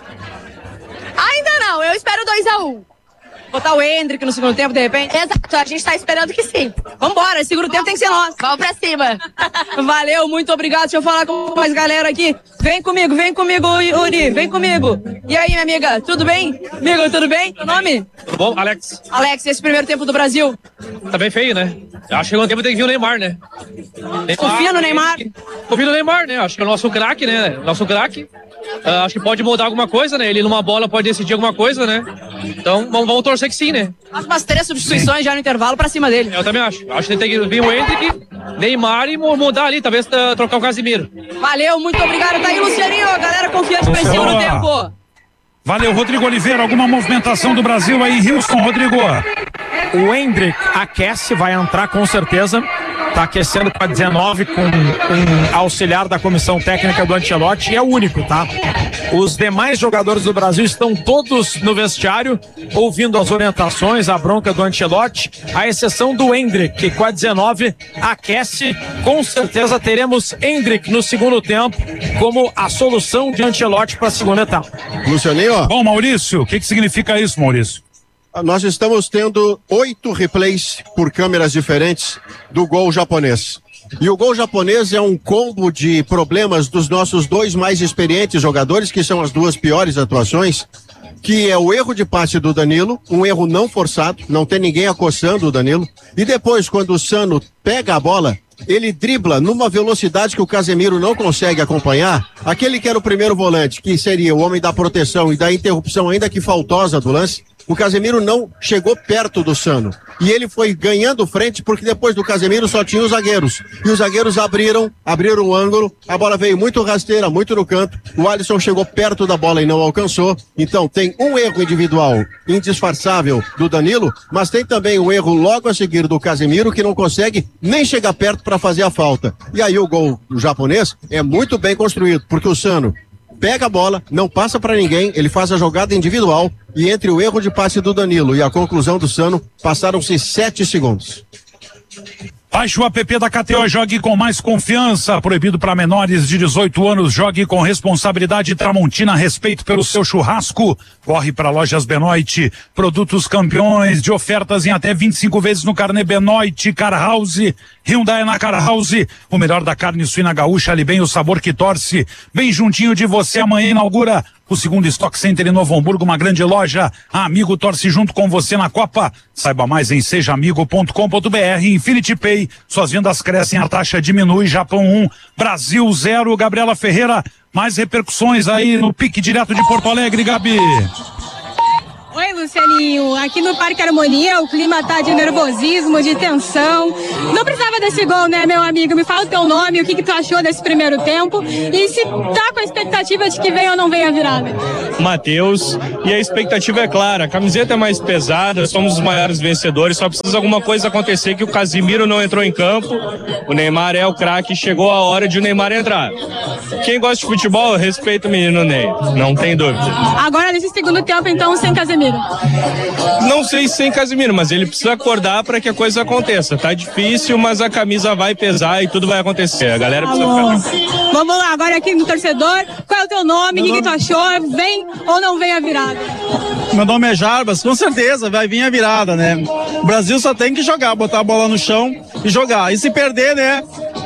I: Ainda não, eu espero dois a um.
G: Botar o Endrick no segundo tempo, de repente?
I: Exato, a gente tá esperando que sim.
G: Vambora, esse segundo tempo tem que ser nosso.
I: Vamos pra cima.
G: Valeu, muito obrigado. Deixa eu falar com mais galera aqui. Vem comigo, vem comigo, Uri, vem comigo. E aí, minha amiga, tudo bem? Amigo, tudo bem? Teu nome?
A: Tudo bom, Alex?
G: Alex, esse primeiro tempo do Brasil.
A: Tá bem feio, né? Acho que no tempo tem que vir o Neymar, né? Neymar,
G: Confia no Neymar?
A: Confia no Neymar, né? Acho que é o nosso craque, né? Nosso craque. Uh, acho que pode mudar alguma coisa, né? Ele numa bola pode decidir alguma coisa, né? Então vamos, vamos torcer que sim, né?
G: Faz umas três substituições sim. já no intervalo pra cima dele.
A: Eu também acho. Acho que tem que vir o Endrick, Neymar e mudar ali, talvez uh, trocar o Casimiro.
G: Valeu, muito obrigado. Tá aí, Lucianinho. A galera confiante pra esse segundo tempo.
F: Valeu, Rodrigo Oliveira. Alguma movimentação do Brasil aí, Wilson, Rodrigo?
E: O Endrick aquece, vai entrar com certeza. Tá aquecendo com a dezenove, com um auxiliar da comissão técnica do Ancelotti, e é o único, tá? Os demais jogadores do Brasil estão todos no vestiário, ouvindo as orientações, a bronca do Ancelotti, à exceção do Endrick, que com a dezenove aquece. Com certeza teremos Endrick no segundo tempo como a solução de Ancelotti para a segunda etapa.
D: Lucianinho?
F: Bom, Maurício, o que, que significa isso, Maurício?
D: Nós estamos tendo oito replays por câmeras diferentes do gol japonês. E o gol japonês é um combo de problemas dos nossos dois mais experientes jogadores, que são as duas piores atuações, que é o erro de passe do Danilo, um erro não forçado, não tem ninguém acossando o Danilo. E depois, quando o Sano pega a bola, ele dribla numa velocidade que o Casemiro não consegue acompanhar. Aquele que era o primeiro volante, que seria o homem da proteção e da interrupção ainda que faltosa do lance, o Casemiro não chegou perto do Sano. E ele foi ganhando frente porque depois do Casemiro só tinha os zagueiros. E os zagueiros abriram, abriram o ângulo, a bola veio muito rasteira, muito no canto. O Alisson chegou perto da bola e não alcançou. Então tem um erro individual indisfarçável do Danilo, mas tem também um erro logo a seguir do Casemiro, que não consegue nem chegar perto para fazer a falta. E aí o gol do japonês é muito bem construído, porque o Sano pega a bola, não passa para ninguém, ele faz a jogada individual, e entre o erro de passe do Danilo e a conclusão do Sano, passaram-se sete segundos.
F: Baixe o app da K T O, jogue com mais confiança. Proibido para menores de dezoito anos, jogue com responsabilidade. Tramontina, respeito pelo seu churrasco. Corre para Lojas Benoit, produtos campeões de ofertas em até vinte e cinco vezes no carnê Benoit, Car House Hyundai na Car House, o melhor da carne suína gaúcha, ali bem o sabor que torce, bem juntinho de você. Amanhã inaugura o segundo Stock Center em Novo Hamburgo, uma grande loja. A Amigo torce junto com você na Copa. Saiba mais em seja amigo ponto com ponto br. Infinity Pay, suas vendas crescem, a taxa diminui. Japão um, Brasil zero. Gabriela Ferreira, mais repercussões aí no pique direto de Porto Alegre, Gabi.
J: Oi, Lucianinho. Aqui no Parque Harmonia o clima tá de nervosismo, de tensão. Não precisava desse gol, né, meu amigo? Me fala o teu nome, o que que tu achou desse primeiro tempo e se tá com a expectativa de que venha ou não venha a virada.
K: Matheus, e a expectativa é clara, a camiseta é mais pesada, somos os maiores vencedores, só precisa alguma coisa acontecer que o Casimiro não entrou em campo, o Neymar é o craque, chegou a hora de o Neymar entrar. Quem gosta de futebol, respeita o menino Ney, não tem dúvida.
J: Agora nesse segundo tempo, então, sem Casemiro.
K: Não sei se sem Casimiro, mas ele precisa acordar para que a coisa aconteça. Tá difícil, mas a camisa vai pesar e tudo vai acontecer. A galera precisa ficar...
J: Vamos lá, agora aqui no torcedor, qual é o teu nome, o que, que tu achou, vem ou não vem a virada?
L: Meu nome é Jarbas, com certeza vai vir a virada, né? O Brasil só tem que jogar, botar a bola no chão e jogar. E se perder, né?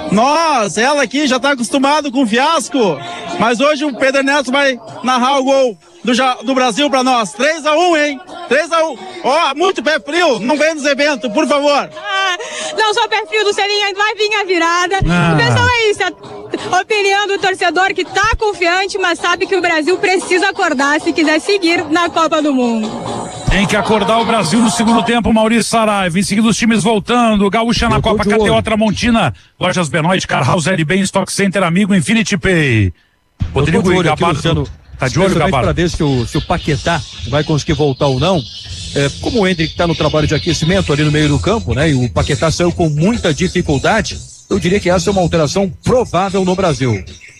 L: Nós, ela aqui já tá acostumado com fiasco, mas hoje o Pedro Neto vai narrar o gol do, do Brasil pra nós. três a um, hein? três a um. Ó, oh, muito pé frio, não vem nos eventos, por favor.
J: Ah, não sou pé frio do Celinho, vai vir a virada.
F: Ah.
J: O pessoal é isso, a opinião do torcedor que tá confiante, mas sabe que o Brasil precisa acordar se quiser seguir na Copa do Mundo.
F: Tem que acordar o Brasil no segundo tempo, Maurício Saraiva. Em seguida os times voltando, Gaúcha na Copa, K T O Tramontina, Lojas Benoit, Car House, L B, Stock Center, Amigo, Infinity Pay. Rodrigo e Gabardo. Tá de olho, Gabardo?
C: Para ver se o, se o Paquetá vai conseguir voltar ou não. É, como o Hendrick está no trabalho de aquecimento ali no meio do campo, né? E o Paquetá saiu com muita dificuldade, eu diria que essa é uma alteração provável no Brasil.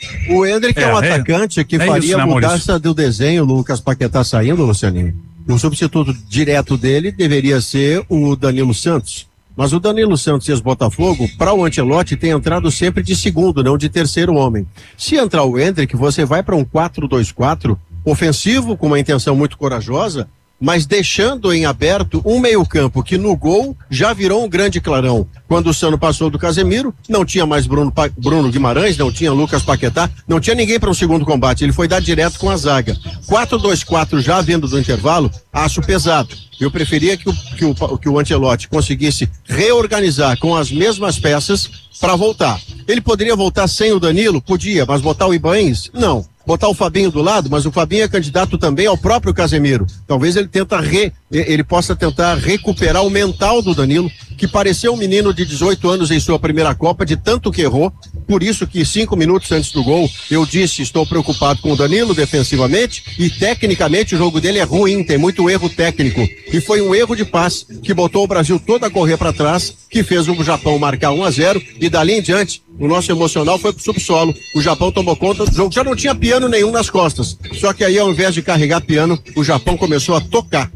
D: O Hendrick é, é um é, atacante que
C: é
D: faria
C: isso, né,
D: a mudança do desenho, o Lucas Paquetá saindo, Lucianinho. O substituto direto dele deveria ser o Danilo Santos. Mas o Danilo Santos e os Botafogo, para o Ancelotti, tem entrado sempre de segundo, não de terceiro homem. Se entrar o Hendrick, você vai para um quatro dois quatro, ofensivo, com uma intenção muito corajosa, mas deixando em aberto um meio-campo que no gol já virou um grande clarão. Quando o Sano passou do Casemiro, não tinha mais Bruno, pa... Bruno Guimarães, não tinha Lucas Paquetá, não tinha ninguém para um segundo combate. Ele foi dar direto com a zaga. quatro dois quatro já vindo do intervalo, acho pesado. Eu preferia que o, que o, que o Ancelotti conseguisse reorganizar com as mesmas peças para voltar. Ele poderia voltar sem o Danilo? Podia, mas botar o Ibaense? Não. Botar o Fabinho do lado, mas o Fabinho é candidato também ao próprio Casemiro. Talvez ele tenta re, ele possa tentar recuperar o mental do Danilo, que pareceu um menino de dezoito anos em sua primeira Copa, de tanto que errou. Por isso que cinco minutos antes do gol, eu disse, estou preocupado com o Danilo defensivamente e tecnicamente o jogo dele é ruim, tem muito erro técnico. E foi um erro de passe que botou o Brasil todo a correr para trás, que fez o Japão marcar um a zero e dali em diante o nosso emocional foi pro subsolo. O Japão tomou conta do jogo, já não tinha piano nenhum nas costas. Só que aí, ao invés de carregar piano, o Japão começou a tocar.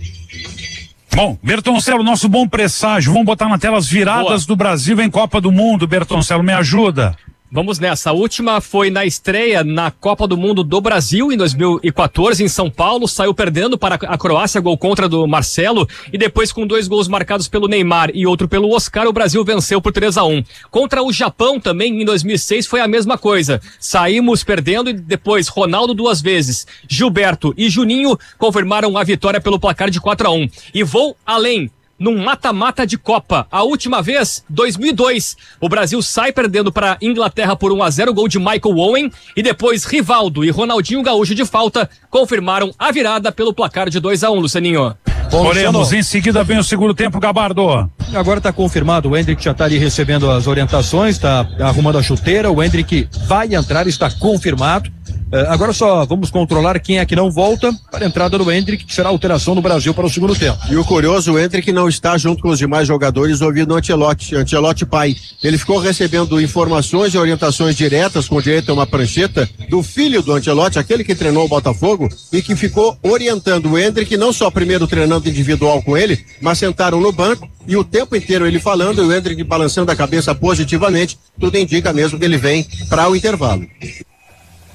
F: Bom, Bertoncello, nosso bom presságio. Vamos botar na tela as viradas Boa. do Brasil em Copa do Mundo. Bertoncello, me ajuda.
A: Vamos nessa. A última foi na estreia na Copa do Mundo do Brasil em dois mil e quatorze em São Paulo. Saiu perdendo para a Croácia, gol contra do Marcelo. E depois, com dois gols marcados pelo Neymar e outro pelo Oscar, o Brasil venceu por três a um. Contra o Japão também em dois mil e seis foi a mesma coisa. Saímos perdendo e depois Ronaldo duas vezes. Gilberto e Juninho confirmaram a vitória pelo placar de quatro a um. E vou além. Num mata-mata de Copa. A última vez, dois mil e dois. O Brasil sai perdendo para Inglaterra por um a zero, gol de Michael Owen. E depois Rivaldo e Ronaldinho Gaúcho de falta confirmaram a virada pelo placar de dois a um, Lucianinho.
F: Oremos, em seguida vem o segundo tempo, Gabardo.
C: Agora está confirmado, o Hendrick já está ali recebendo as orientações, está arrumando a chuteira, o Hendrick vai entrar, está confirmado. Uh, agora só vamos controlar quem é que não volta para a entrada do Hendrick, que será a alteração no Brasil para o segundo tempo.
D: E o curioso, o Hendrick não está junto com os demais jogadores ouvindo o Ancelotti, Ancelotti pai. Ele ficou recebendo informações e orientações diretas, com direito a uma prancheta, do filho do Ancelotti, aquele que treinou o Botafogo, e que ficou orientando o Hendrick, não só primeiro treinando individual com ele, mas sentaram no banco, e o tempo inteiro ele falando, e o Hendrick balançando a cabeça positivamente, tudo indica mesmo que ele vem para o intervalo.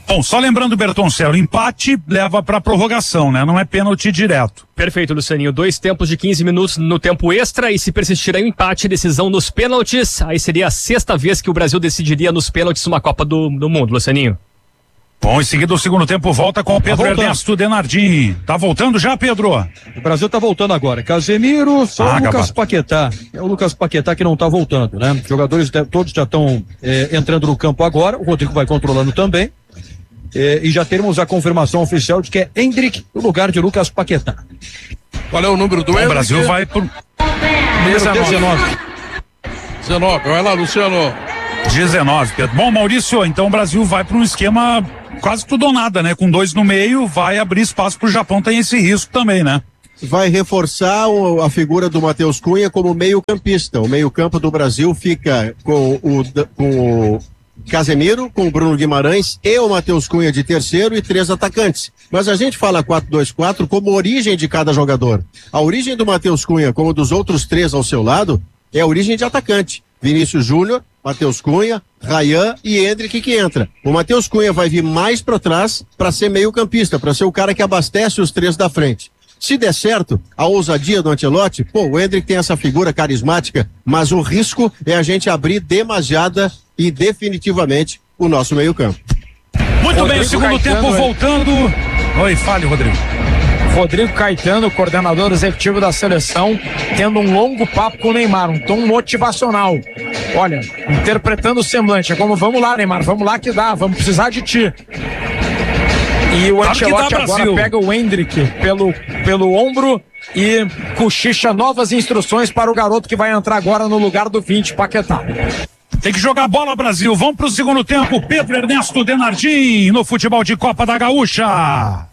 F: Bom, só lembrando, Bertoncello, empate leva para prorrogação, né? Não é pênalti direto.
A: Perfeito, Lucianinho. Dois tempos de quinze minutos no tempo extra e se persistir aí o empate, decisão nos pênaltis, aí seria a sexta vez que o Brasil decidiria nos pênaltis uma Copa do, do Mundo, Lucianinho.
F: Bom, em seguida o segundo tempo volta com o Pedro tá Ernesto Denardim. Tá voltando já, Pedro?
C: O Brasil tá voltando agora. Casemiro, só
F: ah,
C: o Lucas
F: acabado.
C: Paquetá. É o Lucas Paquetá que não tá voltando, né? Os jogadores de, todos já estão é, entrando no campo agora. O Rodrigo vai controlando também. É, e já teremos a confirmação oficial de que é Hendrick no lugar de Lucas Paquetá.
B: Qual é o número do Hendrick?
F: O Brasil vai por
C: dezenove.
B: dezenove, vai lá, Luciano.
F: dezenove, Pedro. Bom, Maurício, então o Brasil vai para um esquema quase tudo ou nada, né? Com dois no meio, vai abrir espaço pro Japão, tem esse risco também, né?
D: Vai reforçar o, a figura do Matheus Cunha como meio-campista. O meio-campo do Brasil fica com o, com o Casemiro, com o Bruno Guimarães e o Matheus Cunha de terceiro e três atacantes. Mas a gente fala quatro dois quatro como origem de cada jogador. A origem do Matheus Cunha, como dos outros três ao seu lado, é a origem de atacante. Vinícius Júnior, Matheus Cunha, Ryan e Hendrick que entra. O Matheus Cunha vai vir mais para trás para ser meio campista, para ser o cara que abastece os três da frente. Se der certo, a ousadia do Ancelotti, pô, o Hendrick tem essa figura carismática, mas o risco é a gente abrir demasiada e definitivamente o nosso meio campo.
F: Muito
E: Rodrigo
F: bem, o segundo
E: Caetano,
F: tempo
E: é.
F: voltando. Oi, fale, Rodrigo.
E: Rodrigo Caetano, coordenador executivo da seleção, tendo um longo papo com o Neymar, um tom motivacional. Olha, interpretando o semblante, é como, vamos lá, Neymar, vamos lá que dá, vamos precisar de ti. E o
F: Claro
E: Ancelotti
F: que dá,
E: agora
F: Brasil.
E: pega o Hendrick pelo, pelo ombro e cochicha novas instruções para o garoto que vai entrar agora no lugar do vinte, Paquetá.
F: Tem que jogar bola, Brasil. Vamos pro segundo tempo. Pedro Ernesto Denardim no futebol de Copa da Gaúcha.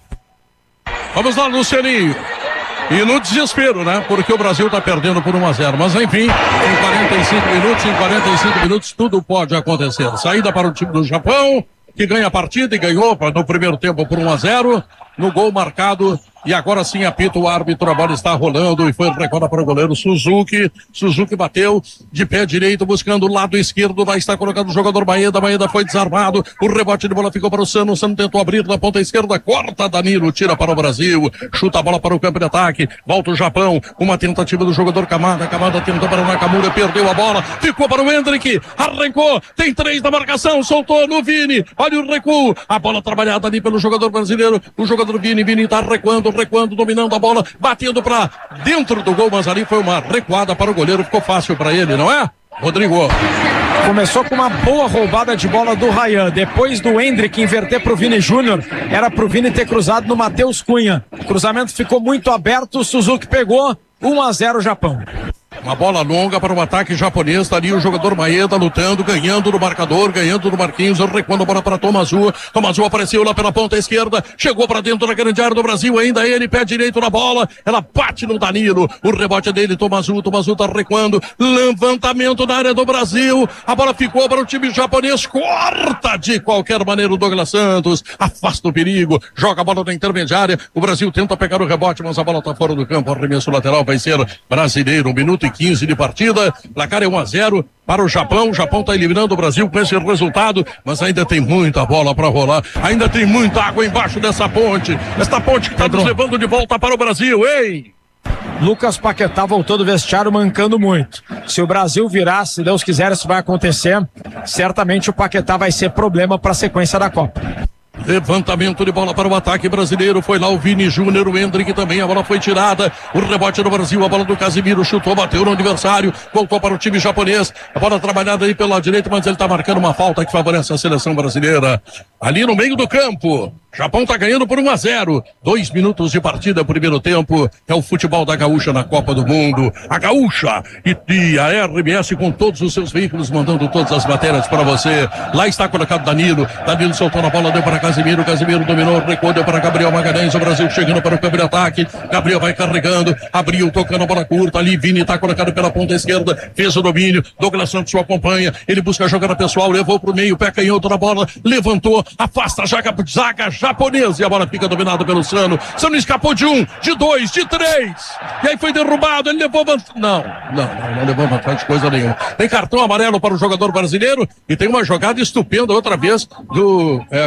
B: Vamos lá, Lucianinho. E no desespero, né? Porque o Brasil tá perdendo por um a zero. Mas enfim, em quarenta e cinco minutos, em quarenta e cinco minutos, tudo pode acontecer. Saída para o time do Japão, que ganha a partida e ganhou no primeiro tempo por um a zero. No gol marcado. E agora sim apita o árbitro, a bola está rolando e foi recuada para o goleiro Suzuki. Suzuki bateu de pé direito, buscando o lado esquerdo, lá está colocado o jogador Maeda, Maeda foi desarmado, o rebote de bola ficou para o Sano, o Sano tentou abrir na ponta esquerda, corta Danilo, tira para o Brasil, chuta a bola para o campo de ataque, volta o Japão, uma tentativa do jogador Kamada, Kamada tentou para o Nakamura, perdeu a bola, ficou para o Hendrick, arrancou, tem três na marcação, soltou no Vini, olha o recuo, a bola trabalhada ali pelo jogador brasileiro, o jogador Vini, Vini está recuando, recuando, dominando a bola, batendo para dentro do gol, mas ali foi uma recuada para o goleiro, ficou fácil para ele, não é? Rodrigo.
E: Começou com uma boa roubada de bola do Ryan, depois do Hendrick inverter pro Vini Júnior, era pro Vini ter cruzado no Matheus Cunha. O cruzamento ficou muito aberto, o Suzuki pegou, um a zero Japão.
B: Uma bola longa para o ataque japonês, tá ali o jogador Maeda lutando, ganhando no marcador, ganhando no Marquinhos, recuando a bola para Tomazu. Tomazu apareceu lá pela ponta esquerda, chegou para dentro da grande área do Brasil, ainda ele, pé direito na bola, ela bate no Danilo, o rebote dele, Tomazu, Tomazu tá recuando, levantamento na área do Brasil, a bola ficou para o time japonês, corta de qualquer maneira o Douglas Santos, afasta o perigo, joga a bola na intermediária, o Brasil tenta pegar o rebote, mas a bola tá fora do campo, arremesso lateral vai ser brasileiro, um minuto e quinze de partida, placar é um a zero para o Japão, o Japão está eliminando o Brasil com esse resultado, mas ainda tem muita bola para rolar, ainda tem muita água embaixo dessa ponte, esta ponte que está nos levando de volta para o Brasil, ei!
E: Lucas Paquetá voltou do vestiário mancando muito. Se o Brasil virar, se Deus quiser, isso vai acontecer, certamente o Paquetá vai ser problema para a sequência da Copa.
B: Levantamento de bola para o ataque brasileiro, foi lá o Vini Júnior, o Hendrick também, a bola foi tirada, o rebote do Brasil, a bola do Casemiro, chutou, bateu no adversário, voltou para o time japonês, a bola trabalhada aí pela direita, mas ele está marcando uma falta que favorece a seleção brasileira, ali no meio do campo. Japão tá ganhando por um a zero. Dois minutos de partida, primeiro tempo. É o futebol da Gaúcha na Copa do Mundo. A Gaúcha e, e a R B S com todos os seus veículos, mandando todas as matérias para você. Lá está colocado Danilo. Danilo soltou na bola, deu para Casemiro. Casemiro dominou, recuou, deu para Gabriel Magalhães. O Brasil chegando para o campo de ataque. Gabriel vai carregando. Abriu, tocando a bola curta. Ali, Vini está colocado pela ponta esquerda. Fez o domínio. Douglas Santos o acompanha. Ele busca a jogada pessoal. Levou para o meio. Pé canhoto na bola. Levantou. Afasta a zaga. Zaga japonês, e a bola fica dominada pelo Sano. Sano escapou de um, de dois, de três, e aí foi derrubado, ele levou vantagem. Não, não, não, não levou vantagem de coisa nenhuma. Tem cartão amarelo para o jogador brasileiro e tem uma jogada estupenda outra vez do é, cartão amarelo.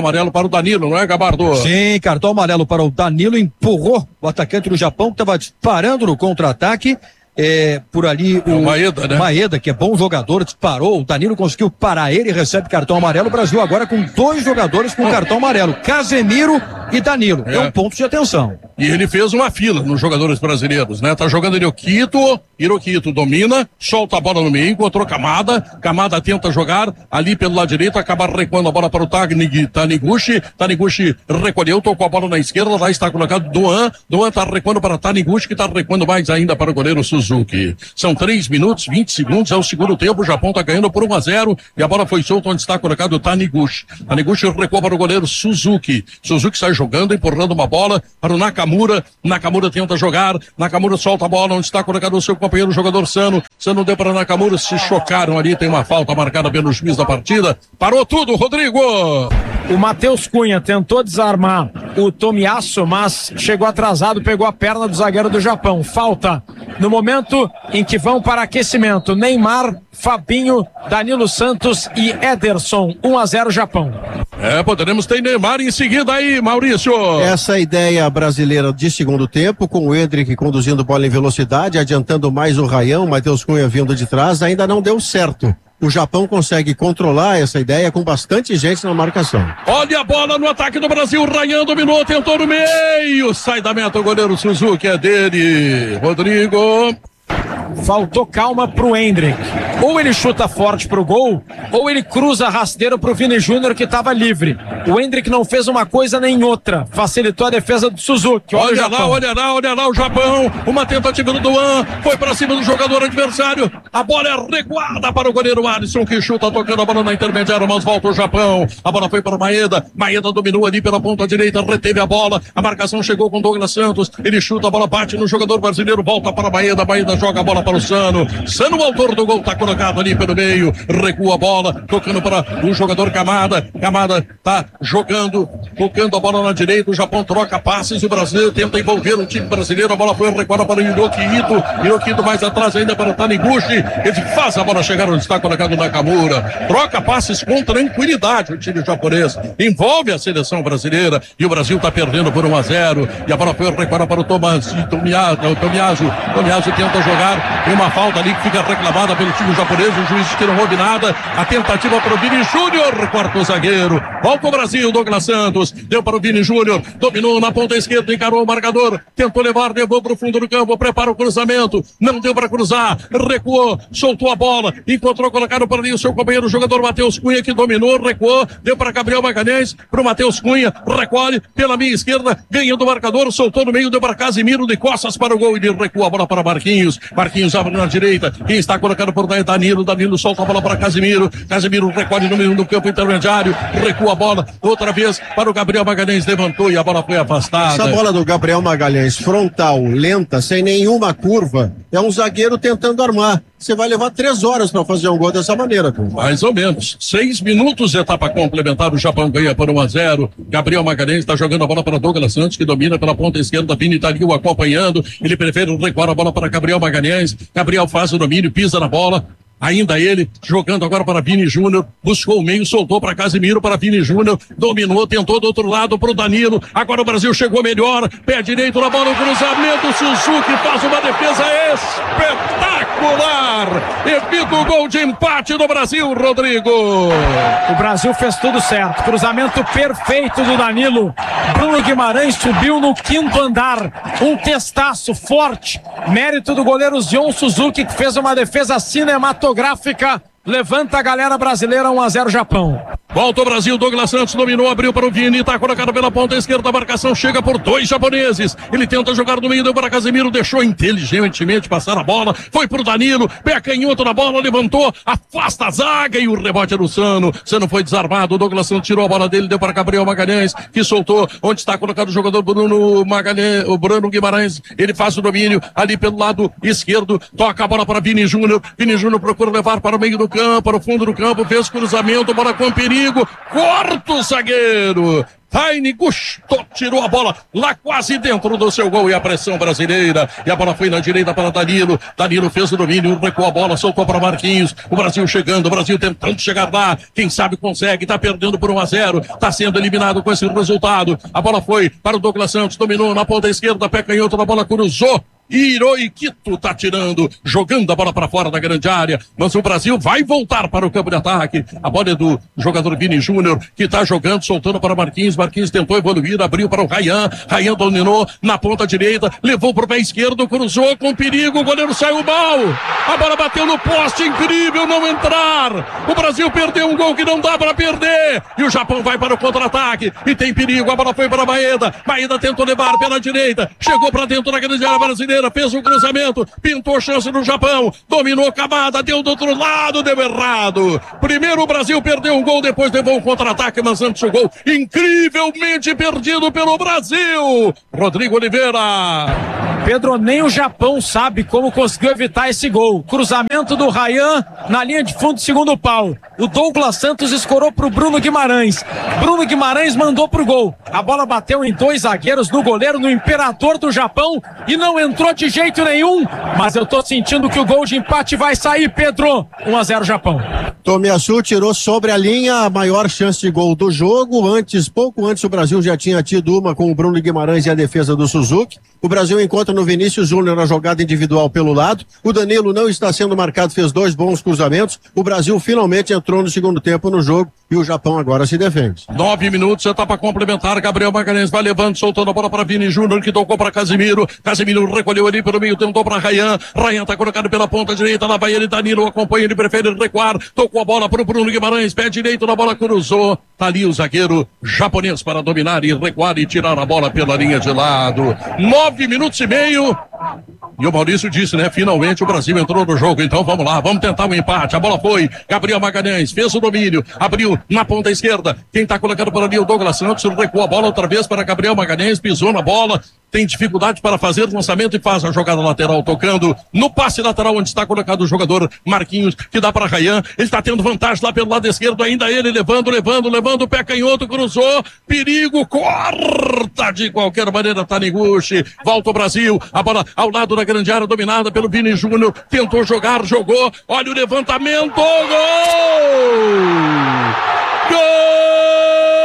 B: amarelo para o Danilo, não é, Gabardo?
C: Sim, cartão amarelo para o Danilo, empurrou o atacante do Japão, que estava disparando no contra-ataque. É, por ali o,
B: o Maeda, né?
C: Maeda, que é bom jogador, disparou, o Danilo conseguiu parar ele e recebe cartão amarelo. O Brasil agora com dois jogadores com cartão amarelo, Casemiro e Danilo. É, é um ponto de atenção.
B: E ele fez uma fila nos jogadores brasileiros, né? Tá jogando Hiroquito, Hiroquito domina, solta a bola no meio, encontrou Kamada, Kamada tenta jogar ali pelo lado direito, acaba recuando a bola para o Tagni, Taniguchi, Taniguchi recolheu, tocou a bola na esquerda, lá está colocado Duan, Duan tá recuando para Taniguchi, que tá recuando mais ainda para o goleiro Suzuki. São três minutos, vinte segundos, é o segundo tempo, o Japão tá ganhando por um a zero e a bola foi solta onde está colocado o Taniguchi. Taniguchi recuou para o goleiro Suzuki, Suzuki sai jogando, empurrando uma bola para o Nakamura, Nakamura tenta jogar, Nakamura solta a bola onde está colocado o seu companheiro, o jogador Sano, Sano deu para Nakamura, se chocaram ali, tem uma falta marcada pelo juiz da partida, parou tudo, Rodrigo!
E: O Matheus Cunha tentou desarmar o Tomiyasu, mas chegou atrasado, pegou a perna do zagueiro do Japão. Falta no momento em que vão para aquecimento Neymar, Fabinho, Danilo Santos e Ederson. um a zero Japão.
B: É, poderemos ter Neymar em seguida aí, Maurício.
D: Essa é a ideia brasileira de segundo tempo, com o Endrick conduzindo bola em velocidade, adiantando mais o Rayão, Matheus Cunha vindo de trás, ainda não deu certo. O Japão consegue controlar essa ideia com bastante gente na marcação.
B: Olha a bola no ataque do Brasil, Rayão dominou, tentou no meio, sai da meta o goleiro Suzuki, é dele, Rodrigo.
E: Faltou calma pro Endrick. Ou ele chuta forte pro gol, ou ele cruza rasteiro pro Vini Júnior, que estava livre. O Endrick não fez uma coisa nem outra. Facilitou a defesa do Suzuki.
B: Olha, olha lá, olha lá, olha lá o Japão. Uma tentativa do Duan. Foi pra cima do jogador adversário. A bola é recuada para o goleiro Alisson, que chuta tocando a bola na intermediária, mas volta o Japão. A bola foi para o Maeda. Maeda dominou ali pela ponta direita, reteve a bola. A marcação chegou com Douglas Santos. Ele chuta, a bola bate no jogador brasileiro, volta para Maeda. Maeda joga a bola para o Sano. Sano, o autor do gol, tá colocado ali pelo meio. Recua a bola, tocando para o jogador Kamada. Kamada tá jogando, tocando a bola na direita. O Japão troca passes. O Brasil tenta envolver o time brasileiro. A bola foi recuada para o Hiroquito. Hiroquito mais atrás ainda para o Taniguchi. Ele faz a bola chegar onde está colocado o Nakamura. Troca passes com tranquilidade o time japonês. Envolve a seleção brasileira. E o Brasil tá perdendo por um a zero. E a bola foi recuada para o Tomás, Tomiyasu. Tomiyasu. Tomiyasu tenta jogar. Tem uma falta ali que fica reclamada pelo time japonês. O juiz que não houve nada. A tentativa para o Vini Júnior. Quarto zagueiro. Volta o Brasil. Douglas Santos. Deu para o Vini Júnior. Dominou na ponta esquerda. Encarou o marcador. Tentou levar. Levou para o fundo do campo. Prepara o cruzamento. Não deu para cruzar. Recuou. Soltou a bola. Encontrou colocado para ali o seu companheiro, o jogador Matheus Cunha, que dominou. Recuou. Deu para Gabriel Magalhães. Para o Matheus Cunha. Recolhe pela minha esquerda. Ganhando o marcador. Soltou no meio. Deu para Casimiro. De costas para o gol. Ele recua a bola para Marquinhos. Marquinhos abre na direita. Quem está colocado por Danilo. Danilo solta a bola para Casimiro. Casimiro recolhe no meio do campo intermediário. Recua a bola. Outra vez para o Gabriel Magalhães. Levantou e a bola foi afastada.
D: Essa bola do Gabriel Magalhães, frontal, lenta, sem nenhuma curva, é um zagueiro tentando armar. Você vai levar três horas para fazer um gol dessa maneira, pô.
B: Mais ou menos. Seis minutos, etapa complementar. O Japão ganha por um a zero. Gabriel Magalhães está jogando a bola para Douglas Santos, que domina pela ponta esquerda. Vini tá ali o acompanhando. Ele prefere recuar a bola para Gabriel Magalhães. Gabriel faz o domínio, pisa na bola. Ainda ele, jogando agora para Vini Júnior, buscou o meio, soltou para Casimiro, para Vini Júnior, dominou, tentou do outro lado para o Danilo, agora o Brasil chegou melhor, pé direito na bola, o cruzamento, Suzuki faz uma defesa espetacular, evita o gol de empate do Brasil, Rodrigo.
E: O Brasil fez tudo certo, cruzamento perfeito do Danilo, Bruno Guimarães subiu no quinto andar, um testaço forte, mérito do goleiro Zion Suzuki, que fez uma defesa cinematográfica. Levanta a galera brasileira, um a zero Japão.
B: Volta o Brasil, Douglas Santos dominou, abriu para o Vini, tá colocado pela ponta esquerda, a marcação chega por dois japoneses. Ele tenta jogar no meio, deu para Casemiro, deixou inteligentemente passar a bola, foi pro Danilo, pé canhoto na bola, levantou, afasta a zaga e o rebote é do Sano. Sano foi desarmado, o Douglas Santos tirou a bola dele, deu para Gabriel Magalhães, que soltou, onde está colocado o jogador Bruno Magalhães, o Bruno Guimarães, ele faz o domínio ali pelo lado esquerdo, toca a bola para Vini Júnior, Vini Júnior procura levar para o meio do campo, para o fundo do campo, fez cruzamento, bola com perigo, corta o zagueiro, Taine gostou, tirou a bola lá quase dentro do seu gol e a pressão brasileira. E a bola foi na direita para Danilo. Danilo fez o domínio, recuou a bola, soltou para Marquinhos. O Brasil chegando, o Brasil tentando chegar lá. Quem sabe consegue, tá perdendo por um a zero. Tá sendo eliminado com esse resultado. A bola foi para o Douglas Santos, dominou na ponta esquerda, pé canhoto, a bola cruzou. Hiroikito tá tirando, jogando a bola para fora da grande área, mas o Brasil vai voltar para o campo de ataque. A bola é do jogador Vini Júnior, que tá jogando, soltando para Marquinhos. Marquinhos tentou evoluir, abriu para o Ryan. Ryan dominou na ponta direita, levou pro pé esquerdo, cruzou com perigo, o goleiro saiu mal. A bola bateu no poste, incrível não entrar. O Brasil perdeu um gol que não dá para perder. E o Japão vai para o contra-ataque e tem perigo. A bola foi para Maeda. Maeda tentou levar pela direita, chegou para dentro da grande área brasileira. Fez um cruzamento, pintou chance no Japão, dominou Kamada, deu do outro lado, deu errado. Primeiro o Brasil perdeu um gol, depois levou um contra-ataque, mas antes o gol incrivelmente perdido pelo Brasil. Rodrigo Oliveira.
E: Pedro, nem o Japão sabe como conseguiu evitar esse gol. Cruzamento do Ryan na linha de fundo, segundo pau. O Douglas Santos escorou pro Bruno Guimarães. Bruno Guimarães mandou pro gol. A bola bateu em dois zagueiros, no goleiro, no imperador do Japão, e não entrou de jeito nenhum, mas eu tô sentindo que o gol de empate vai sair, Pedro. um a zero Japão.
D: Tomiyasu tirou sobre a linha a maior chance de gol do jogo. Antes, pouco antes, o Brasil já tinha tido uma com o Bruno Guimarães e a defesa do Suzuki. O Brasil encontra no Vinícius Júnior a jogada individual pelo lado. O Danilo não está sendo marcado, fez dois bons cruzamentos. O Brasil finalmente entrou no segundo tempo no jogo e o Japão agora se defende.
B: Nove minutos, etapa complementar. Gabriel Magalhães vai levando, soltando a bola para Vini Júnior, que tocou para Casimiro. Casimiro recolheu ali pelo meio, tentou para Ryan. Ryan tá colocado pela ponta direita, lá vai ele, Danilo acompanha, ele prefere recuar. Tocou a bola para o Bruno Guimarães, pé direito na bola, cruzou. Tá ali o zagueiro japonês para dominar e recuar e tirar a bola pela linha de lado. Nove minutos e meio. E o Maurício disse, né? Finalmente o Brasil entrou no jogo, então vamos lá, vamos tentar um empate. A bola foi, Gabriel Magalhães fez o domínio, abriu na ponta esquerda. Quem tá colocando por ali é o Douglas Santos, recuou a bola outra vez para Gabriel Magalhães, pisou na bola, tem dificuldade para fazer o lançamento e faz a jogada lateral, tocando no passe lateral onde está colocado o jogador Marquinhos, que dá para Ryan. Ele está tendo vantagem lá pelo lado esquerdo, ainda ele levando, levando, levando, o pé canhoto, cruzou, perigo, corta de qualquer maneira, Taniguchi, volta o Brasil, a bola ao lado da grande área, dominada pelo Vini Júnior, tentou jogar, jogou, olha o levantamento, gol! Gol!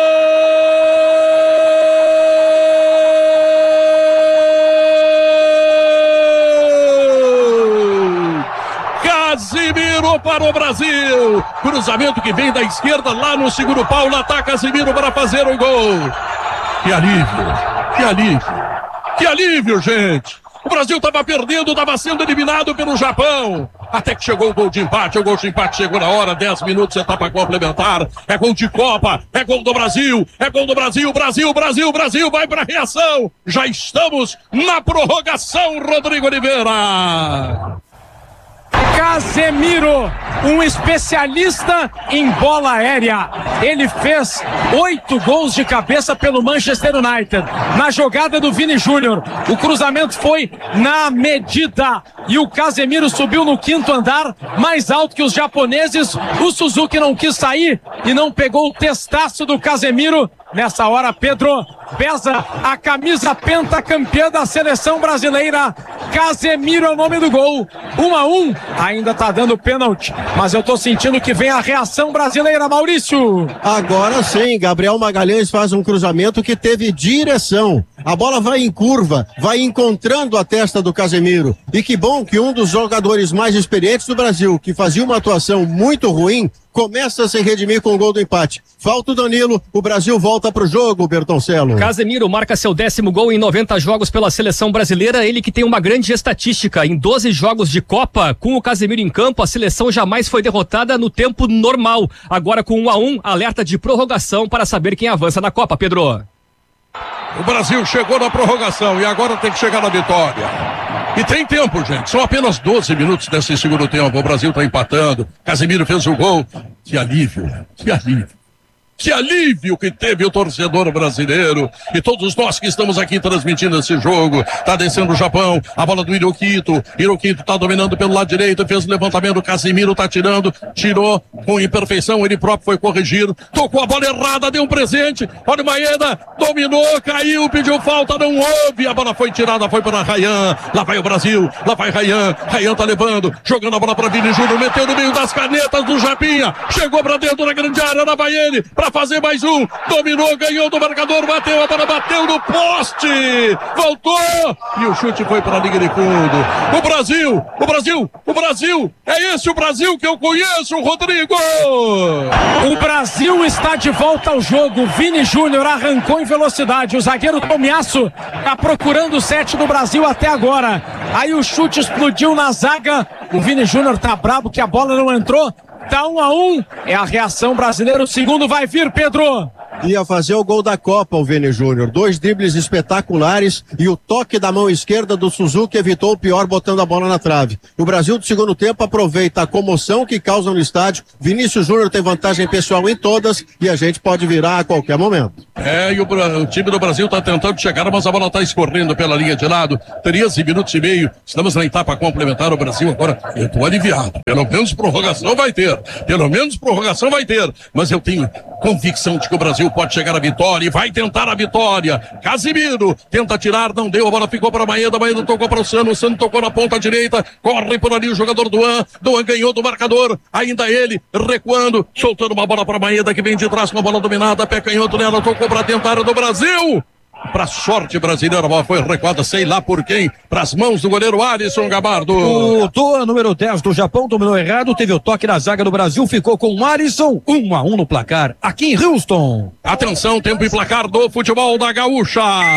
B: Casimiro para o Brasil, cruzamento que vem da esquerda lá no segundo pau, lá tá Casimiro para fazer o gol. Que alívio, que alívio, que alívio, gente. O Brasil estava perdendo, estava sendo eliminado pelo Japão. Até que chegou o gol de empate, o gol de empate chegou na hora, dez minutos, etapa complementar. É gol de Copa, é gol do Brasil, é gol do Brasil, Brasil, Brasil, Brasil, vai para a reação. Já estamos na prorrogação, Rodrigo Oliveira.
E: Casemiro, um especialista em bola aérea. Ele fez oito gols de cabeça pelo Manchester United. Na jogada do Vini Júnior, o cruzamento foi na medida e o Casemiro subiu no quinto andar, mais alto que os japoneses. O Suzuki não quis sair e não pegou o testaço do Casemiro. Nessa hora, Pedro, pesa a camisa pentacampeã da seleção brasileira. Casemiro é o nome do gol. Um a um, ainda tá dando pênalti, mas eu tô sentindo que vem a reação brasileira, Maurício.
D: Agora sim, Gabriel Magalhães faz um cruzamento que teve direção. A bola vai em curva, vai encontrando a testa do Casemiro. E que bom que um dos jogadores mais experientes do Brasil, que fazia uma atuação muito ruim, começa a se redimir com o gol do empate. Falta o Danilo, o Brasil volta pro jogo, Bertoncello.
A: Casemiro marca seu décimo gol em noventa jogos pela seleção brasileira, ele que tem uma grande estatística. Em doze jogos de Copa, com o Casemiro em campo, a seleção jamais foi derrotada no tempo normal. Agora com um a um, alerta de prorrogação para saber quem avança na Copa, Pedro.
B: O Brasil chegou na prorrogação e agora tem que chegar na vitória. E tem tempo, gente. São apenas doze minutos desse segundo tempo. O Brasil está empatando. Casemiro fez o gol. Que alívio, que alívio. Que alívio que teve o torcedor brasileiro e todos nós que estamos aqui transmitindo esse jogo. Tá descendo o Japão, a bola do Hiroquito. Hiroquito tá dominando pelo lado direito, fez o levantamento, o Casimiro tá tirando, tirou com imperfeição, ele próprio foi corrigir, tocou a bola errada, deu um presente. Olha o Maeda, dominou, caiu, pediu falta, não houve. A bola foi tirada, foi para Ryan. Lá vai o Brasil, lá vai Ryan. Ryan tá levando, jogando a bola para Vini Júnior, meteu no meio das canetas do Japinha, chegou para dentro da grande área, lá vai ele, para fazer mais um, dominou, ganhou do marcador, bateu, a bola bateu no poste, voltou, e o chute foi para a linha de fundo. O Brasil, o Brasil, o Brasil, é esse o Brasil que eu conheço, Rodrigo!
E: O Brasil está de volta ao jogo, Vini Júnior arrancou em velocidade, o zagueiro Tomiasso está procurando o set do Brasil até agora, aí o chute explodiu na zaga, o Vini Júnior tá brabo que a bola não entrou, tá um a um, é a reação brasileira, o segundo vai vir, Pedro.
D: Ia fazer o gol da Copa, o Vini Júnior. Dois dribles espetaculares e o toque da mão esquerda do Suzuki evitou o pior botando a bola na trave. O Brasil do segundo tempo aproveita a comoção que causa no estádio. Vinícius Júnior tem vantagem pessoal em todas e a gente pode virar a qualquer momento.
B: É, e o, o time do Brasil tá tentando chegar, mas a bola tá escorrendo pela linha de lado. treze minutos e meio. Estamos na etapa complementar. O Brasil agora, eu tô aliviado. Pelo menos prorrogação vai ter. Pelo menos prorrogação vai ter. Mas eu tenho convicção de que o Brasil pode chegar à vitória e vai tentar a vitória. Casimiro tenta tirar, não deu, a bola ficou para Maeda, Maeda tocou para o Sano, o Sano tocou na ponta direita, corre por ali o jogador Duan, Duan ganhou do marcador, ainda ele recuando, soltando uma bola para Maeda que vem de trás com a bola dominada, pé canhoto nela, tocou para dentro da área do Brasil. Pra sorte brasileira, a bola foi recuada, sei lá por quem, pras mãos do goleiro Alisson Gabardo.
C: O Doa, número dez do Japão, dominou errado, teve o toque na zaga do Brasil, ficou com o Alisson, um a um no placar, aqui em Houston.
B: Atenção, tempo e placar do futebol da Gaúcha.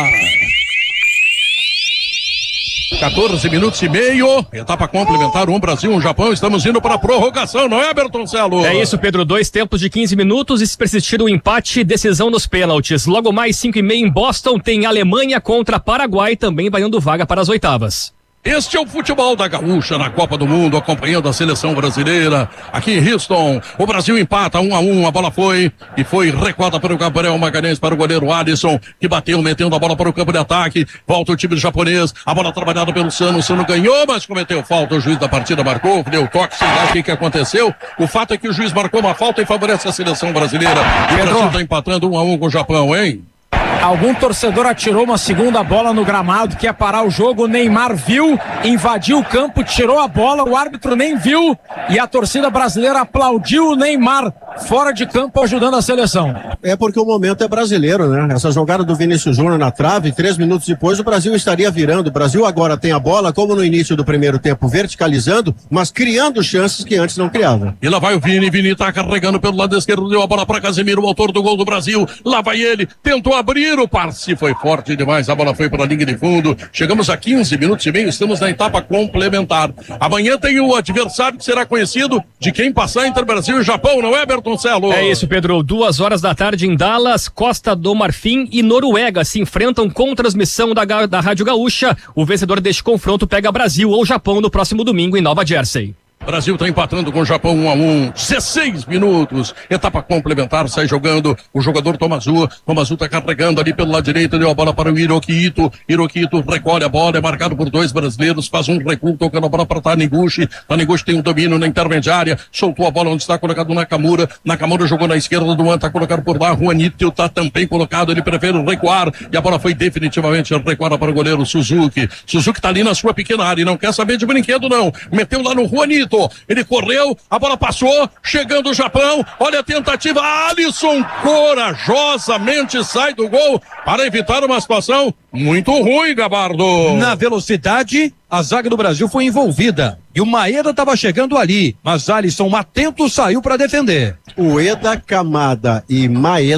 B: quatorze minutos e meio, etapa complementar, um Brasil, um Japão, estamos indo para a prorrogação, não é, Bertoncelo?
A: É isso, Pedro, dois tempos de quinze minutos e se persistir o empate, decisão nos pênaltis. Logo mais cinco e meia em Boston, tem Alemanha contra Paraguai, também valendo vaga para as oitavas.
B: Este é o futebol da Gaúcha na Copa do Mundo, acompanhando a seleção brasileira aqui em Houston. O Brasil empata um a um, a bola foi e foi recuada para o Gabriel Magalhães, para o goleiro Alisson, que bateu, metendo a bola para o campo de ataque. Volta o time japonês, a bola trabalhada pelo Sano, o Sano ganhou, mas cometeu falta, o juiz da partida marcou, deu toque, sei lá o que, que aconteceu. O fato é que o juiz marcou uma falta e favorece a seleção brasileira. E o Brasil está empatando um a um com o Japão, hein?
E: Algum torcedor atirou uma segunda bola no gramado, que ia parar o jogo, o Neymar viu, invadiu o campo, tirou a bola, o árbitro nem viu e a torcida brasileira aplaudiu o Neymar fora de campo ajudando a seleção.
D: É porque o momento é brasileiro, né? Essa jogada do Vinícius Júnior na trave, três minutos depois o Brasil estaria virando. O Brasil agora tem a bola, como no início do primeiro tempo, verticalizando, mas criando chances que antes não criava.
B: E lá vai o Vini, Vini tá carregando pelo lado esquerdo, deu a bola para Casemiro, o autor do gol do Brasil. Lá vai ele, tentou abrir, o passe foi forte demais, a bola foi para a linha de fundo. Chegamos a quinze minutos e meio, estamos na etapa complementar. Amanhã tem o adversário que será conhecido de quem passar entre Brasil e Japão, não é, Bertoncelo?
A: É isso, Pedro. Duas horas da tarde em Dallas, Costa do Marfim e Noruega se enfrentam com transmissão da, da Rádio Gaúcha. O vencedor deste confronto pega Brasil ou Japão no próximo domingo em Nova Jersey.
B: Brasil está empatando com o Japão um a um, dezesseis minutos, etapa complementar, sai jogando o jogador Tomazu, Tomazu está carregando ali pelo lado direito, deu a bola para o Hiroquito, Hiroquito recolhe a bola, é marcado por dois brasileiros, faz um recuo, tocando a bola para Taniguchi, Taniguchi tem um domínio na intermediária, soltou a bola onde está colocado o Nakamura, Nakamura jogou na esquerda do An, está colocado por lá, Juanito está também colocado, ele prefere recuar, e a bola foi definitivamente recuada para o goleiro Suzuki, Suzuki está ali na sua pequena área, e não quer saber de brinquedo não, meteu lá no Juanito, ele correu, a bola passou, chegando o Japão, olha a tentativa, Alisson corajosamente sai do gol para evitar uma situação muito ruim, Gabardo.
C: Na velocidade, a zaga do Brasil foi envolvida e o Maeda estava chegando ali, mas Alisson atento saiu para defender.
D: Ueda, Kamada e Maeda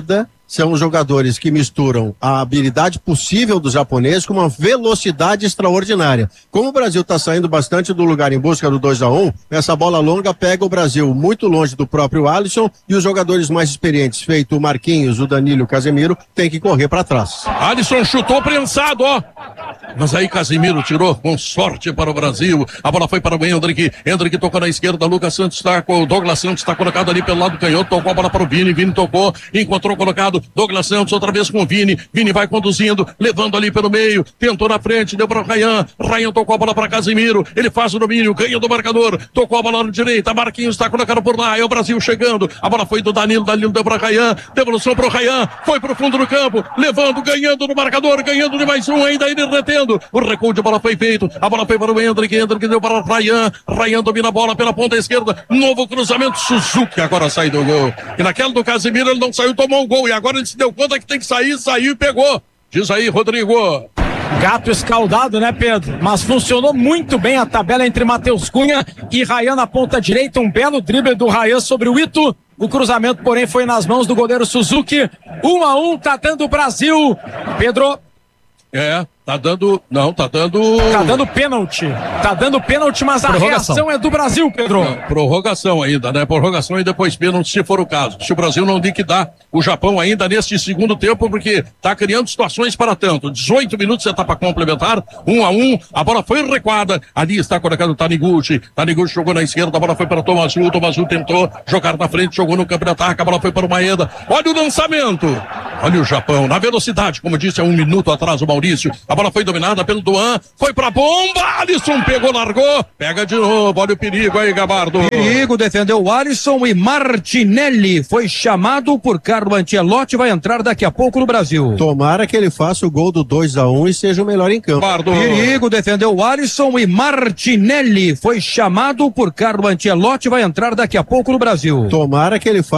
D: são jogadores que misturam a habilidade possível dos japoneses com uma velocidade extraordinária. Como o Brasil está saindo bastante do lugar em busca do dois a um, essa bola longa pega o Brasil muito longe do próprio Alisson e os jogadores mais experientes, feito o Marquinhos, o Danilo e o Casemiro, tem que correr para trás.
B: Alisson chutou prensado, ó. Mas aí Casemiro tirou com sorte para o Brasil. A bola foi para o Hendrick. Hendrick tocou na esquerda. Lucas Santos está com o Douglas Santos, está colocado ali pelo lado canhoto. Tocou a bola para o Vini. Vini tocou, encontrou colocado. Douglas Santos outra vez com o Vini. Vini vai conduzindo, levando ali pelo meio. Tentou na frente, deu para o Ryan. Ryan tocou a bola para Casemiro. Ele faz o domínio, ganha do marcador. Tocou a bola na direita. Marquinhos está colocado por lá. É o Brasil chegando. A bola foi do Danilo. Danilo deu para o Ryan. Devolução para o Ryan. Foi para o fundo do campo. Levando, ganhando no marcador. Ganhando de mais um. Ainda ele retendo. O recuo de bola foi feito. A bola foi para o Hendrick. Hendrick deu para o Ryan. Ryan domina a bola pela ponta esquerda. Novo cruzamento. Suzuki agora sai do gol. E naquela do Casemiro ele não saiu, tomou um gol. E agora ele se deu conta que tem que sair. Saiu e pegou. Diz aí, Rodrigo.
E: Gato escaldado, né, Pedro? Mas funcionou muito bem a tabela entre Matheus Cunha e Ryan na ponta direita. Um belo drible do Ryan sobre o Ito. O cruzamento, porém, foi nas mãos do goleiro Suzuki. Um a um, tá dando o Brasil. Pedro.
B: É, tá dando, não, tá dando...
E: Tá dando pênalti, tá dando pênalti, mas a reação é do Brasil, Pedro.
B: Não, prorrogação ainda, né, prorrogação e depois pênalti se for o caso. Se o Brasil não liquidar o Japão ainda neste segundo tempo, porque tá criando situações para tanto. dezoito minutos, etapa complementar, um a um, a bola foi recuada, ali está colocado o Taniguchi, Taniguchi jogou na esquerda, a bola foi para o Tomasu, Tomasu tentou jogar na frente, jogou no campo de ataque, a bola foi para o Maeda, olha o lançamento, olha o Japão, na velocidade, como disse há um minuto atrás o Maurício, a bola foi dominada pelo Duan, foi pra bomba, Alisson pegou, largou, pega de novo, olha o perigo aí, Gabardo.
C: Perigo, defendeu o Alisson e Martinelli foi chamado por Carlo Ancelotti, vai entrar daqui a pouco no Brasil.
D: Tomara que ele faça o gol do dois a um e seja o melhor em campo.
B: Gabardo.
C: Perigo, defendeu o Alisson e Martinelli foi chamado por Carlo Ancelotti, vai entrar daqui a pouco no Brasil.
D: Tomara que ele faça